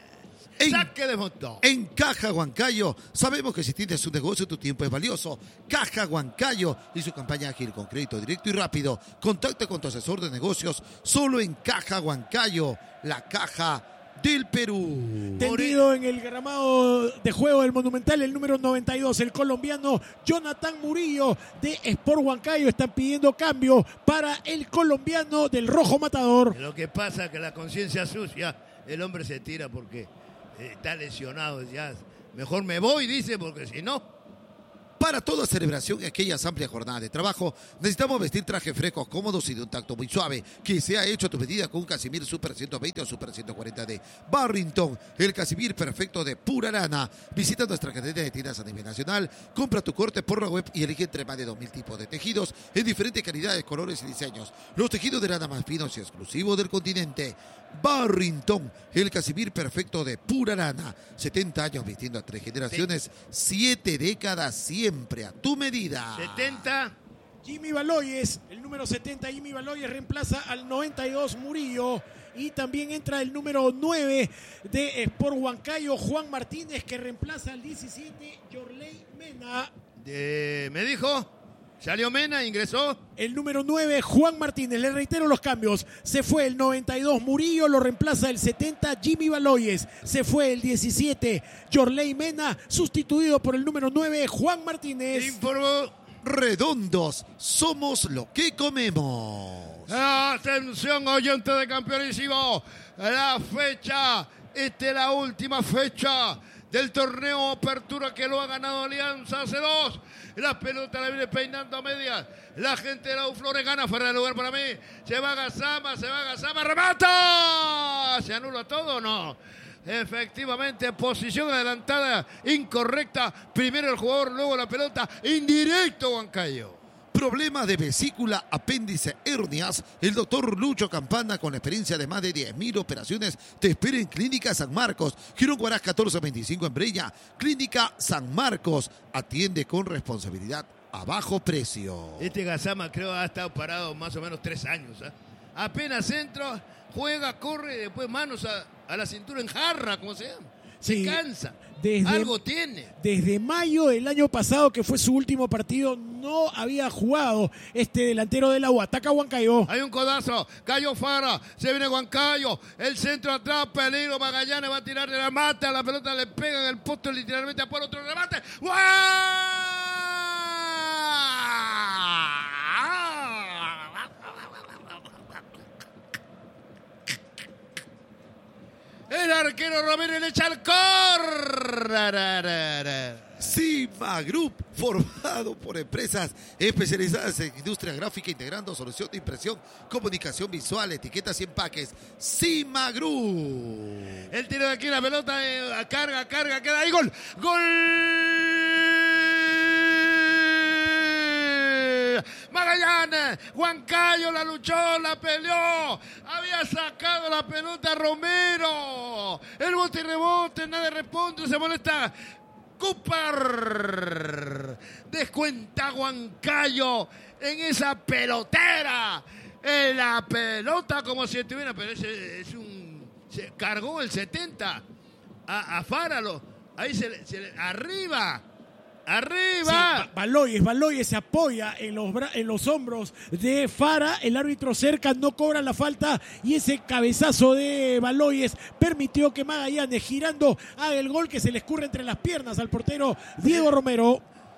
En, Saque de montón. En Caja Huancayo, sabemos que si tienes un negocio, tu tiempo es valioso. Caja Huancayo y su campaña ágil con crédito directo y rápido. Contacta con tu asesor de negocios solo en Caja Huancayo, la caja del Perú. Tendido en el gramado de juego del Monumental, el número noventa y dos, el colombiano Jonathan Murillo de Sport Huancayo. Están pidiendo cambio para el colombiano del Rojo Matador. Lo que pasa es que la conciencia sucia, el hombre se tira porque eh, está lesionado. Ya, mejor me voy, dice, porque si no... Para toda celebración y aquellas amplias jornadas de trabajo, necesitamos vestir trajes frescos, cómodos y de un tacto muy suave, que se ha hecho a tu medida con un Casimir Super ciento veinte o Super ciento cuarenta de Barrington, el Casimir perfecto de pura lana. Visita nuestra cadena de tiendas a nivel nacional, compra tu corte por la web y elige entre más de dos mil tipos de tejidos en diferentes calidades, colores y diseños. Los tejidos de lana más finos y exclusivos del continente. Barrington, el Casimir perfecto de pura lana. setenta años vistiendo a tres generaciones, siete décadas siempre a tu medida. setenta. Jimmy Baloyes, el número setenta, Jimmy Baloyes reemplaza al noventa y dos Murillo. Y también entra el número nueve de Sport Huancayo, Juan Martínez, que reemplaza al diecisiete, Yorley Mena. Eh, me dijo, salió Mena, ingresó. El número nueve, Juan Martínez. Le reitero los cambios. Se fue el noventa y dos, Murillo. Lo reemplaza el setenta, Jimmy Baloyes. Se fue el diecisiete, Yorley Mena. Sustituido por el número nueve, Juan Martínez. Informó. Redondos, somos lo que comemos. Atención, oyente de Campeonísimo. La fecha, esta es la última fecha del torneo Apertura que lo ha ganado Alianza hace dos. La pelota la viene peinando a medias. La gente de la U Flores gana fuera de lugar para mí. Se va Gazama, se va Gazama, remata. ¿Se anula todo o no? Efectivamente, posición adelantada, incorrecta. Primero el jugador, luego la pelota. Indirecto, Huancayo. Problemas de vesícula, apéndice, hernias. El doctor Lucho Campana, con experiencia de más de diez mil operaciones, te espera en Clínica San Marcos. Girón Guarás catorce veinticinco en Breña. Clínica San Marcos. Atiende con responsabilidad a bajo precio. Este Gazama creo ha estado parado más o menos tres años. ¿eh? Apenas entra, juega, corre, después manos a, a la cintura en jarra, como se llama. Sí, se cansa. Desde, Algo tiene. Desde mayo del año pasado, que fue su último partido, no había jugado este delantero de la U. Ataca Huancayo. Hay un codazo. Cayo Fara. Se viene Huancayo. El centro atrás. Peligro. Magallanes va a tirar de la mata. La pelota le pega en el posto literalmente a por otro remate. ¡Guau! El arquero Romero le echa el córner. Cima Group, formado por empresas especializadas en industria gráfica, integrando solución de impresión, comunicación visual, etiquetas y empaques. Cima Group. El tiro de aquí, la pelota, eh, carga, carga, queda ahí, gol. ¡Gol! Magallanes, Huancayo la luchó, la peleó, había sacado la pelota Romero, el bote y rebote, nadie responde, se molesta Cooper, descuenta Huancayo en esa pelotera, en la pelota como si estuviera, pero ese es un, se cargó el setenta a, a Fáralo, ahí se le, se le, arriba. ¡Arriba! Sí, Baloyes, Baloyes se apoya en los, en los hombros de Fara. El árbitro cerca no cobra la falta y ese cabezazo de Baloyes permitió que Magallanes, girando, haga el gol que se le escurre entre las piernas al portero Diego Romero.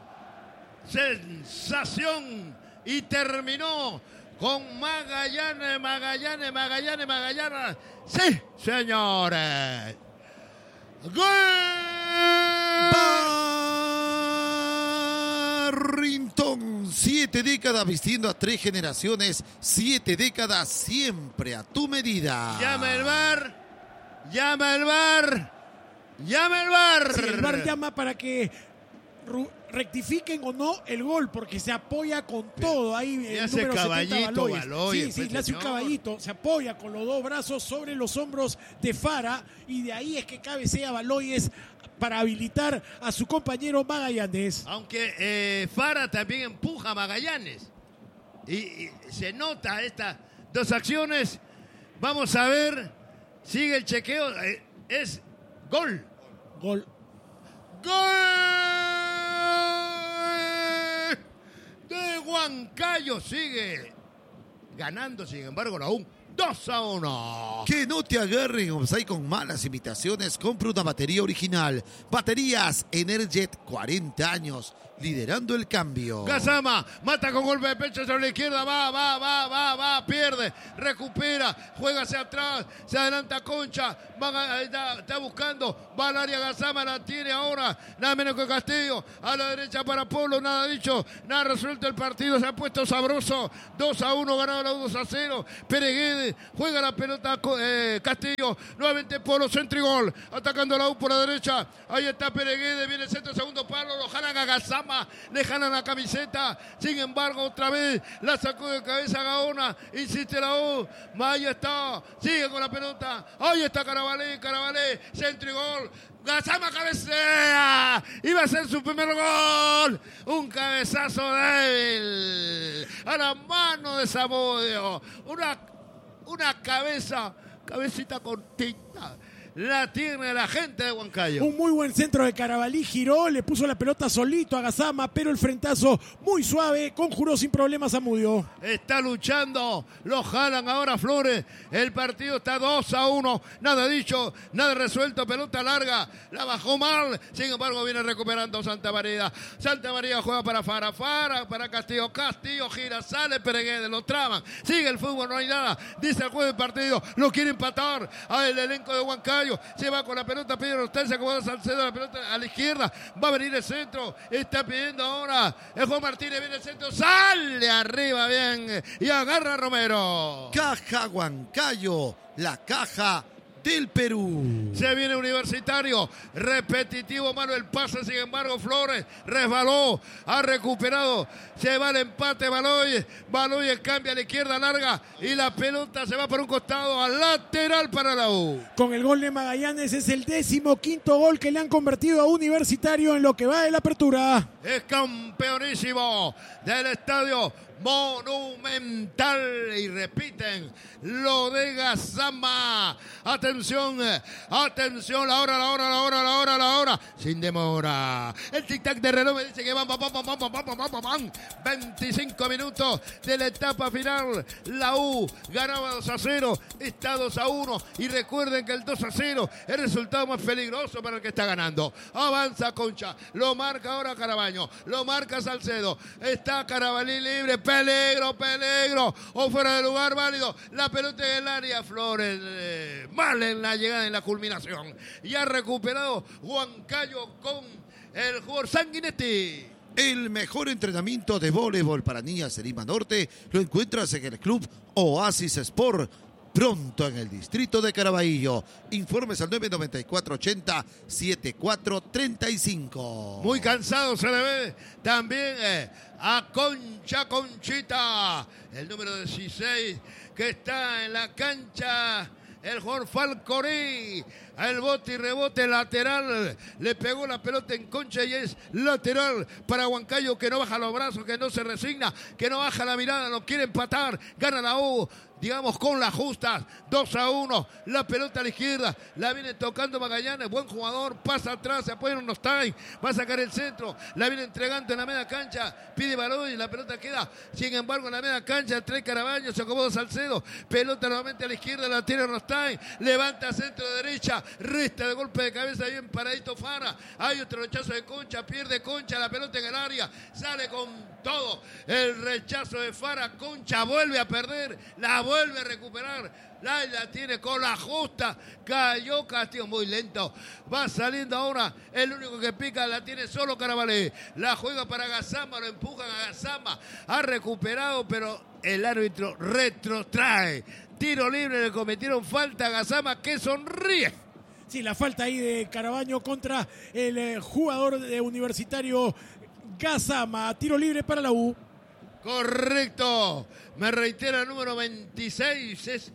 Sensación y terminó con Magallanes, Magallanes, Magallanes, Magallanes. ¡Sí, señores! ¡Gol! Barrington, siete décadas vistiendo a tres generaciones, siete décadas siempre a tu medida. Llama el bar, llama el bar, llama el bar. Sí, el bar llama para que rectifiquen o no el gol, porque se apoya con todo ahí. Le el hace número caballito, setenta, Baloyes. Baloyes, Sí, sí, pues, le hace un señor. caballito, se apoya con los dos brazos sobre los hombros de Fara y de ahí es que cabecea Baloyes para habilitar a su compañero Magallanes. Aunque eh, Fara también empuja a Magallanes. Y, y se nota estas dos acciones. Vamos a ver. Sigue el chequeo. Eh, es Gol. Gol. ¡Gol! De Huancayo. Sigue ganando, sin embargo, la U. dos a uno. Que no te agarren offside con malas imitaciones. Compra una batería original. Baterías Energet, cuarenta años. Liderando el cambio. Gassama mata con golpe de pecho sobre la izquierda. Va, va, va, va, va. Pierde. Recupera. Juega hacia atrás. Se adelanta Concha. Va, está, está buscando. Va al área Gassama. La tiene ahora. Nada menos que Castillo. A la derecha para Polo. Nada dicho. Nada resuelto el partido. Se ha puesto sabroso. dos a uno. Ganado la U dos a cero. Pereguede. Juega la pelota eh, Castillo. Nuevamente Polo. Centro y gol. Atacando la U por la derecha. Ahí está Pereguede. Viene el centro. Segundo palo. Lo jalan a Gassama. Le jalan la camiseta, sin embargo otra vez la sacó de cabeza Gaona, insiste la U, ahí está, sigue con la pelota, ahí está Carabalí, Carabalí, centro y gol, Gassama cabecea, iba a ser su primer gol, un cabezazo débil, a la mano de Zamudio, una, una cabeza, cabecita cortita. La tiene la gente de Huancayo. Un muy buen centro de Carabalí, giró, le puso la pelota solito a Gassama, pero el frentazo muy suave, conjuró sin problemas a Mudio. Está luchando, lo jalan ahora Flores, el partido está dos a uno, nada dicho, nada resuelto, pelota larga, la bajó mal, sin embargo viene recuperando Santa María. Santa María juega para Fara, Fara, para Castillo, Castillo gira, sale Pereguede, lo traban, sigue el fútbol, no hay nada, dice el juez del partido, lo quiere empatar al elenco de Huancayo. Se va con la pelota, pide Rostel, se acomoda Salcedo, la pelota a la izquierda, va a venir el centro, está pidiendo ahora el Juan Martínez, viene el centro, sale arriba bien y agarra a Romero. Caja Huancayo, la caja del Perú. Se viene Universitario, repetitivo, mano el pase, sin embargo Flores resbaló, ha recuperado, se va el empate, Baloy, Baloy cambia a la izquierda larga y la pelota se va por un costado al lateral para la U. Con el gol de Magallanes es el décimo quinto gol que le han convertido a Universitario en lo que va de la apertura. Es campeonísimo del estadio Monumental y repiten lo de Gassama. Atención, atención, la hora, la hora, la hora, la hora, la hora, sin demora. El tic-tac de reloj me dice que van, van, van, van, van, van, van, van, van. veinticinco minutos de la etapa final. La U ganaba dos a cero, está dos a uno. Y recuerden que el dos a cero es el resultado más peligroso para el que está ganando. Avanza Concha, lo marca ahora Carabaño, lo marca Salcedo. Está Carabalí libre. Peligro, peligro, o fuera de lugar válido, la pelota en el área, Flores, eh, mal en la llegada, en la culminación, y ha recuperado Huancayo con el jugador Sanguinetti. El mejor entrenamiento de voleibol para niñas de Lima Norte lo encuentras en el Club Oasis Sport, pronto en el distrito de Caraballo. Informes al nueve nueve cuatro ochenta setenta y cuatro treinta y cinco. Muy cansado se le ve también eh, a Concha Conchita, el número dieciséis, que está en la cancha. El jugador Falcorí, el bote y rebote lateral, le pegó la pelota en Concha y es lateral para Huancayo, que no baja los brazos, que no se resigna, que no baja la mirada, no quiere empatar, gana la U, digamos con las justas, dos a uno, la pelota a la izquierda, la viene tocando Magallanes, buen jugador, pasa atrás, se apoya en unos time, va a sacar el centro, la viene entregando en la media cancha, pide balón y la pelota queda, sin embargo en la media cancha, trae Caraballo, se acomoda Salcedo, pelota nuevamente a la izquierda, la tiene Rostain, levanta centro de derecha, resta de golpe de cabeza, bien paradito Fara, hay otro rechazo de Concha, pierde Concha, la pelota en el área, sale con todo, el rechazo de Fara, Concha vuelve a perder, la vuelve a recuperar, la, la tiene con la justa, cayó Castillo muy lento, va saliendo ahora, el único que pica la tiene solo Carabalí, la juega para Gassama, lo empujan a Gassama, ha recuperado pero el árbitro retrotrae, tiro libre, le cometieron falta a Gassama que sonríe. Sí, la falta ahí de Carabaño contra el eh, jugador de Universitario Gassama, tiro libre para la U. Correcto, me reitera el número veintiséis, es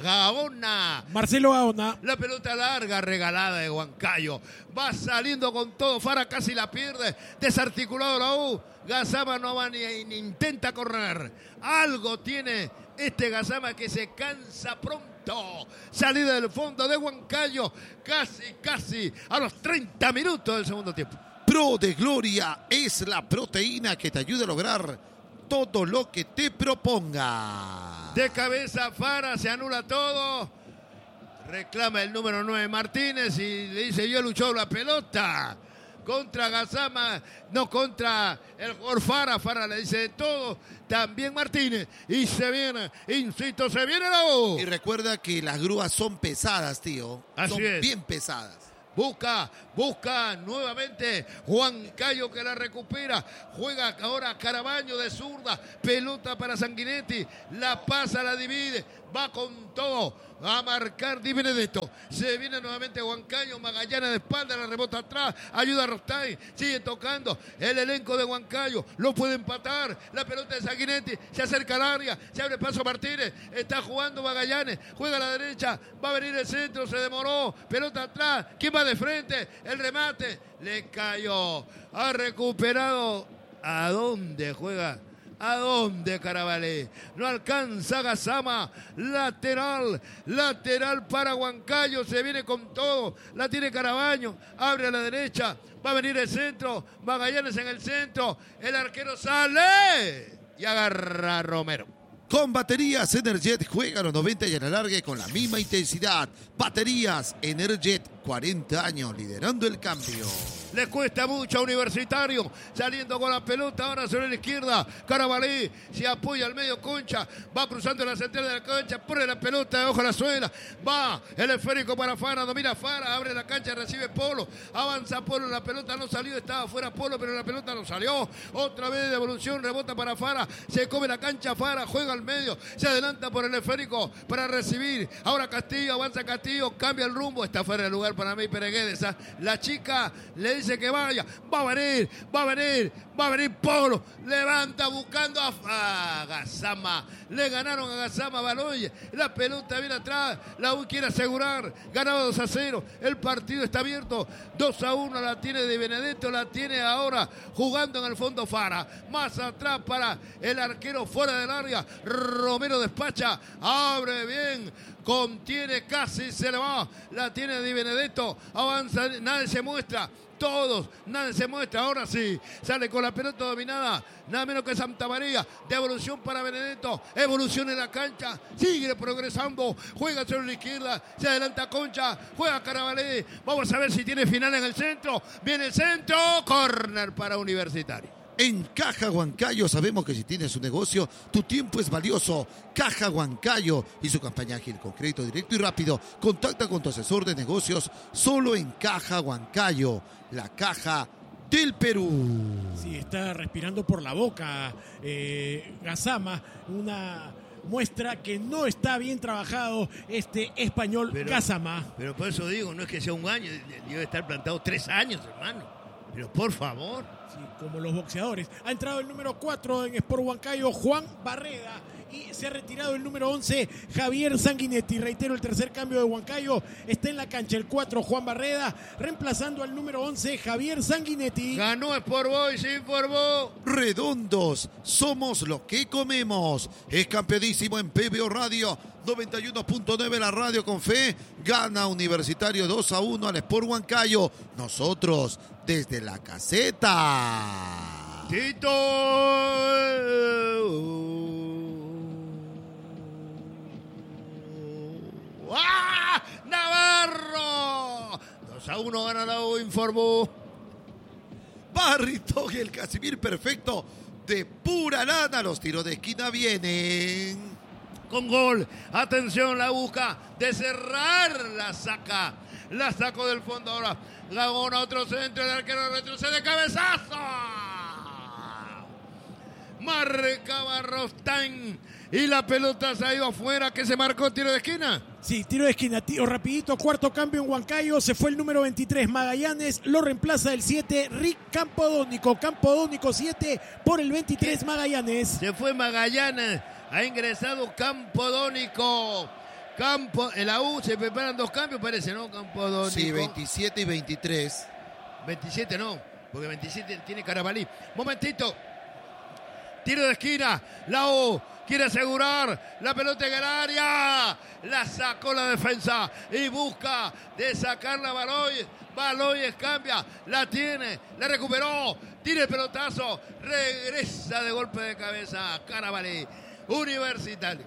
Gaona. Marcelo Gaona. La pelota larga regalada de Huancayo. Va saliendo con todo. Fara casi la pierde. Desarticulado la U. Gassama no va ni, ni intenta correr. Algo tiene este Gassama que se cansa pronto. Neto. Salida del fondo de Huancayo. Casi, casi a los treinta minutos del segundo tiempo. Pro de Gloria es la proteína que te ayuda a lograr todo lo que te proponga. De cabeza Fara, se anula todo. Reclama el número nueve Martínez y le dice: yo luchó la pelota. Contra Gazama, no contra el jugador Fara. Fara le dice de todo. También Martínez. Y se viene, insisto, se viene la U. Y recuerda que las grúas son pesadas, tío. Así son es. bien pesadas. Busca, busca nuevamente Huancayo que la recupera. Juega ahora Carabaño de zurda. Pelota para Sanguinetti. La pasa, la divide. Va con todo a marcar Di Benedetto. Se viene nuevamente Huancayo. Magallanes de espalda, la rebota atrás. Ayuda a Rostay. Sigue tocando el elenco de Huancayo. Lo puede empatar. La pelota de Sanguinetti. Se acerca al área. Se abre paso Martínez. Está jugando Magallanes. Juega a la derecha. Va a venir el centro. Se demoró. Pelota atrás. ¿Quién va de frente? El remate. Le cayó. Ha recuperado. ¿A dónde juega? ¿A dónde Carabalí? No alcanza Gazama. Lateral. Lateral para Huancayo. Se viene con todo. La tiene Carabaño. Abre a la derecha. Va a venir el centro. Magallanes en el centro. El arquero sale. Y agarra a Romero. Con baterías Energet juega los noventa y a la larga con la misma intensidad. Baterías Energet, cuarenta años liderando el cambio. Le cuesta mucho a Universitario, saliendo con la pelota, ahora sobre la izquierda, Carabalí se apoya al medio Concha, va cruzando la central de la cancha, pone la pelota, ojo a la suela, va el esférico para Fara, domina Fara, abre la cancha, recibe Polo, avanza Polo, la pelota no salió, estaba fuera Polo, pero la pelota no salió, otra vez de evolución, rebota para Fara, se come la cancha Fara, juega al medio, se adelanta por el esférico para recibir, ahora Castillo, avanza Castillo, cambia el rumbo, está fuera de lugar para mí Pereguedes, ¿eh? La chica le dice que vaya, va a venir, va a venir, va a venir Polo, levanta buscando a, a Gazama, le ganaron a Gazama Baloye, la pelota viene atrás, la U quiere asegurar, ganado dos a cero, el partido está abierto, dos a uno la tiene Di Benedetto, la tiene ahora jugando en el fondo Fara, más atrás para el arquero fuera del área, Romero despacha, abre bien, contiene casi, se le va, la tiene Di Benedetto, avanza, nadie se muestra, todos, nadie se muestra, ahora sí, sale con la pelota dominada, nada menos que Santa María, de evolución para Benedetto, evolución en la cancha, sigue progresando, juega sobre la izquierda, se adelanta Concha, juega Carabalí, vamos a ver si tiene final en el centro, viene el centro, córner para Universitario. En Caja Huancayo sabemos que si tienes un negocio, tu tiempo es valioso. Caja Huancayo y su campaña ágil con crédito directo y rápido. Contacta con tu asesor de negocios solo en Caja Huancayo, la caja del Perú. Sí, está respirando por la boca eh, Gazama, una muestra que no está bien trabajado este español pero, Gazama. Pero por eso digo, no es que sea un año, debe estar plantado tres años, hermano. Pero por favor. Sí, como los boxeadores. Ha entrado el número cuatro en Sport Huancayo, Juan Barreda. Y se ha retirado el número once, Javier Sanguinetti. Reitero, el tercer cambio de Huancayo está en la cancha. El cuatro, Juan Barreda, reemplazando al número once, Javier Sanguinetti. Ganó Sport Boys, se informó. Redondos, somos lo que comemos. Es campeonísimo en P B O Radio noventa y uno punto nueve, la radio con fe. Gana Universitario dos a uno al Sport Huancayo. Nosotros desde la caseta. Tito. ¡Ah! Navarro. dos a uno gana la U, informó. Barritón, el Casimir perfecto de pura lana. Los tiros de esquina vienen con gol. Atención, la busca de cerrar, la saca. La sacó del fondo ahora. Laguna, otro centro, el arquero retrocede, cabezazo. Marcaba Rostain y la pelota se ha ido afuera. ¿Qué se marcó? ¿Tiro de esquina? Sí, tiro de esquina, tío, rapidito, cuarto cambio en Huancayo, se fue el número veintitrés, Magallanes, lo reemplaza el siete, Rick Campodónico, Campodónico siete por el veintitrés, Magallanes. Se fue Magallanes, ha ingresado Campodónico. Campo, en la U se preparan dos cambios, parece, ¿no? Campodónico. Sí, veintisiete y veintitrés. veintisiete no, porque veintisiete tiene Carabalí. Momentito. tiro de esquina, la U quiere asegurar la pelota en el área, la sacó la defensa y busca de sacarla Baloyes. Baloyes cambia, la tiene, la recuperó, tira el pelotazo, regresa de golpe de cabeza Carabalí. Universitario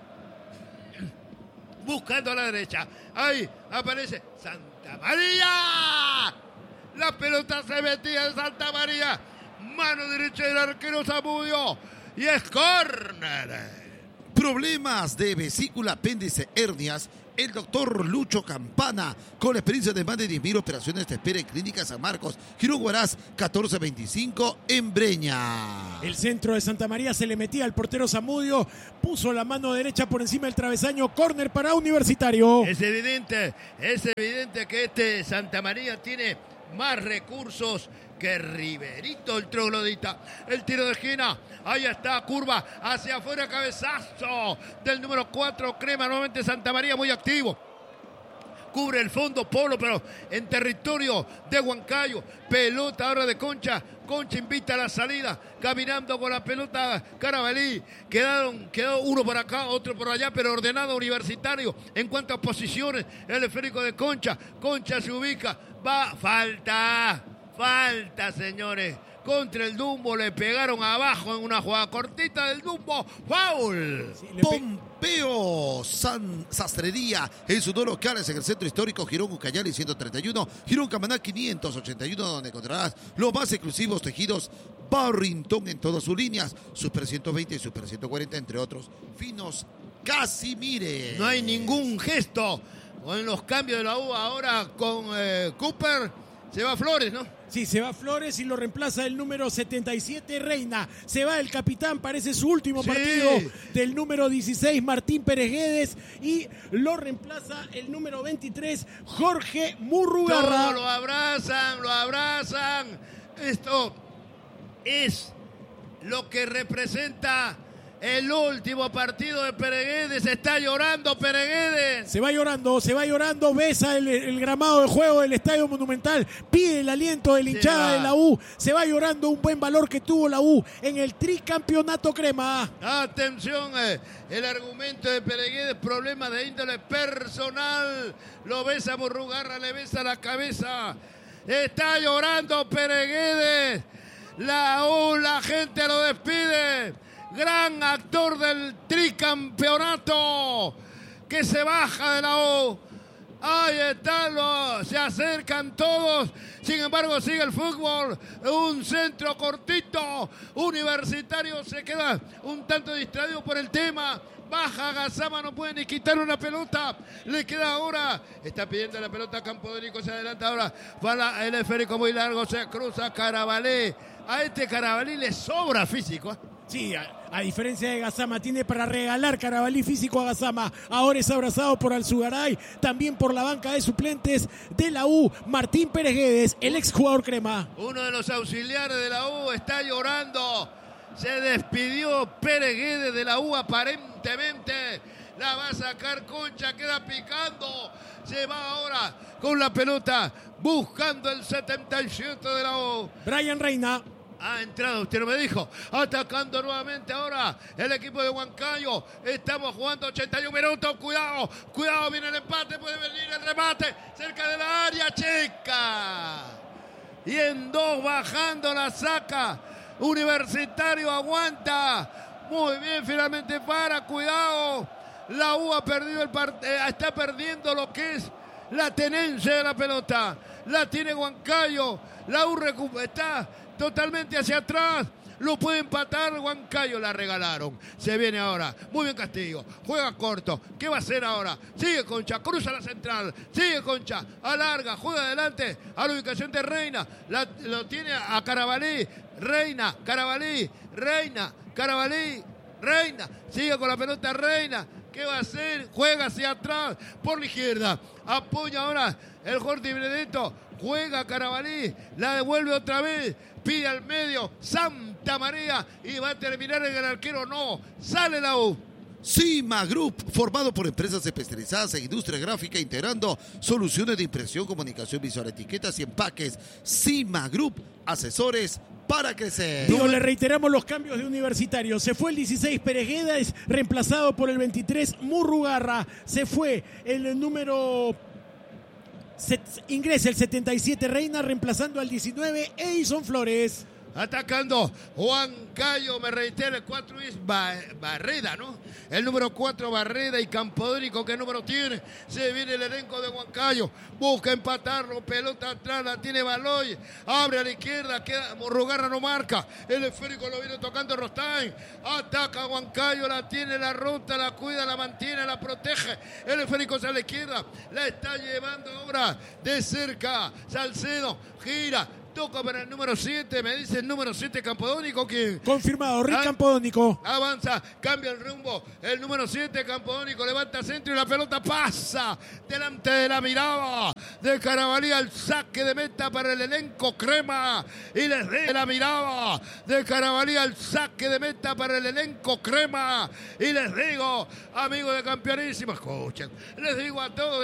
buscando a la derecha, ahí aparece Santa María, la pelota se metía en Santa María, mano derecha del arquero Zamudio y es córner. Problemas de vesícula, apéndice, hernias. El doctor Lucho Campana, con la experiencia de más de diez mil operaciones, te espera en Clínica San Marcos, Girón Huaraz, catorce veinticinco, en Breña. El centro de Santa María se le metía al portero Zamudio, puso la mano derecha por encima del travesaño, córner para Universitario. Es evidente, es evidente que este Santa María tiene más recursos que Riverito, el troglodita. El tiro de esquina, ahí está, curva hacia afuera, cabezazo del número cuatro, Crema, nuevamente Santa María muy activo. Cubre el fondo Polo, pero en territorio de Huancayo. Pelota ahora de Concha. Concha invita a la salida. Caminando con la pelota Carabalí. Quedaron, quedó uno por acá, otro por allá, pero ordenado Universitario. En cuanto a posiciones, el esférico de Concha. Concha se ubica. Va, falta. Falta, señores. Contra el Dumbo le pegaron abajo en una jugada cortita del Dumbo. ¡Foul! Sí, le pe- Pompeo San Sastrería en sus dos locales en el centro histórico Girón Ucayali ciento treinta y uno, Girón Camaná quinientos ochenta y uno, donde encontrarás los más exclusivos tejidos Barrington en todas sus líneas, Super ciento veinte y Super ciento cuarenta, entre otros finos Casimire. No hay ningún gesto en los cambios de la U ahora con eh, Cooper. Se va Flores, ¿no? Sí, se va Flores y lo reemplaza el número setenta y siete, Reina. Se va el capitán, parece su último Sí. partido, del número dieciséis, Martín Pérez Guedes. Y lo reemplaza el número veintitrés, Jorge Murrugarra. Todos lo abrazan, lo abrazan. Esto es lo que representa el último partido de Pereguedes. Está llorando Pereguedes. Se va llorando, se va llorando, besa el, el gramado de juego del Estadio Monumental, pide el aliento de la hinchada de la U, se va llorando un buen valor que tuvo la U en el tricampeonato Crema. Atención, eh, el argumento de Pereguedes, problema de índole personal. Lo besa Murrugarra, le besa la cabeza. Está llorando Pereguedes. La U, la gente lo despide. Gran actor del tricampeonato que se baja de la U. Ahí están, los, se acercan todos. Sin embargo, sigue el fútbol. Un centro cortito. Universitario se queda un tanto distraído por el tema. Baja Gazama, no puede ni quitar una pelota. Le queda ahora. Está pidiendo la pelota a Campodónico. Se adelanta ahora. Va el esférico muy largo. Se cruza Carabalí. A este Carabalí le sobra físico, ¿eh? Sí, a, a diferencia de Gazama, tiene para regalar Carabalí físico a Gazama. Ahora es abrazado por Alzugaray, también por la banca de suplentes de la U, Martín Pérez Guedes, el exjugador Crema. Uno de los auxiliares de la U está llorando. Se despidió Pérez Guedes de la U aparentemente. La va a sacar Concha, queda picando. Se va ahora con la pelota buscando el setenta y siete de la U. Brian Reina. Ha entrado, usted no me dijo. Atacando nuevamente ahora el equipo de Huancayo. Estamos jugando ochenta y un minutos. Cuidado, cuidado, viene el empate. Puede venir el remate cerca de la área chica. Y en dos bajando la saca. Universitario aguanta. Muy bien, finalmente para. Cuidado. La U ha perdido el partido. Eh, está perdiendo lo que es la tenencia de la pelota. La tiene Huancayo. La U recupera. Está totalmente hacia atrás. Lo puede empatar Huancayo. La regalaron. Se viene ahora. Muy bien Castillo. Juega corto. ¿Qué va a hacer ahora? Sigue Concha. Cruza la central. Sigue Concha. Alarga. Juega adelante. A la ubicación de Reina. La, lo tiene a Carabalí. Reina. Carabalí. Reina. Carabalí. Reina. Sigue con la pelota Reina. ¿Qué va a hacer? Juega hacia atrás. Por la izquierda. Apoya ahora el Jordi Benedetto. Juega Carabalí. La devuelve otra vez. Pide al medio Santa María y va a terminar en el arquero. No, sale la U. Cima Group, formado por empresas especializadas en industria gráfica, integrando soluciones de impresión, comunicación visual, etiquetas y empaques. Cima Group, asesores para crecer. Digo, le reiteramos los cambios de Universitario. Se fue el dieciséis Pérez Guedes, reemplazado por el veintitrés Murrugarra. Se fue el número... Set, ingresa el setenta y siete Reina, reemplazando al diecinueve Edison Flores. Atacando Huancayo, me reitero, el cuatro es Barreda, ¿no? El número cuatro Barreda y Campodónico, ¿qué número tiene? Se viene el elenco de Huancayo, busca empatarlo, pelota atrás, la tiene Baloy, abre a la izquierda, queda Murrugarra, no marca, el esférico lo viene tocando Rostain, ataca Huancayo, la tiene, la ruta, la cuida, la mantiene, la protege, el esférico sale a la izquierda, la está llevando ahora de cerca, Salcedo, gira, toca para el número siete, me dice el número siete Campodónico que... Confirmado, Rick ah, Campodónico. Avanza, cambia el rumbo, el número siete Campodónico levanta centro y la pelota pasa delante de la mirada de Carabalí al saque de meta para el elenco crema y les de la mirada de Carabalí al saque de meta para el elenco crema y les digo, amigos de Campeonísimo, escuchen, les digo a todos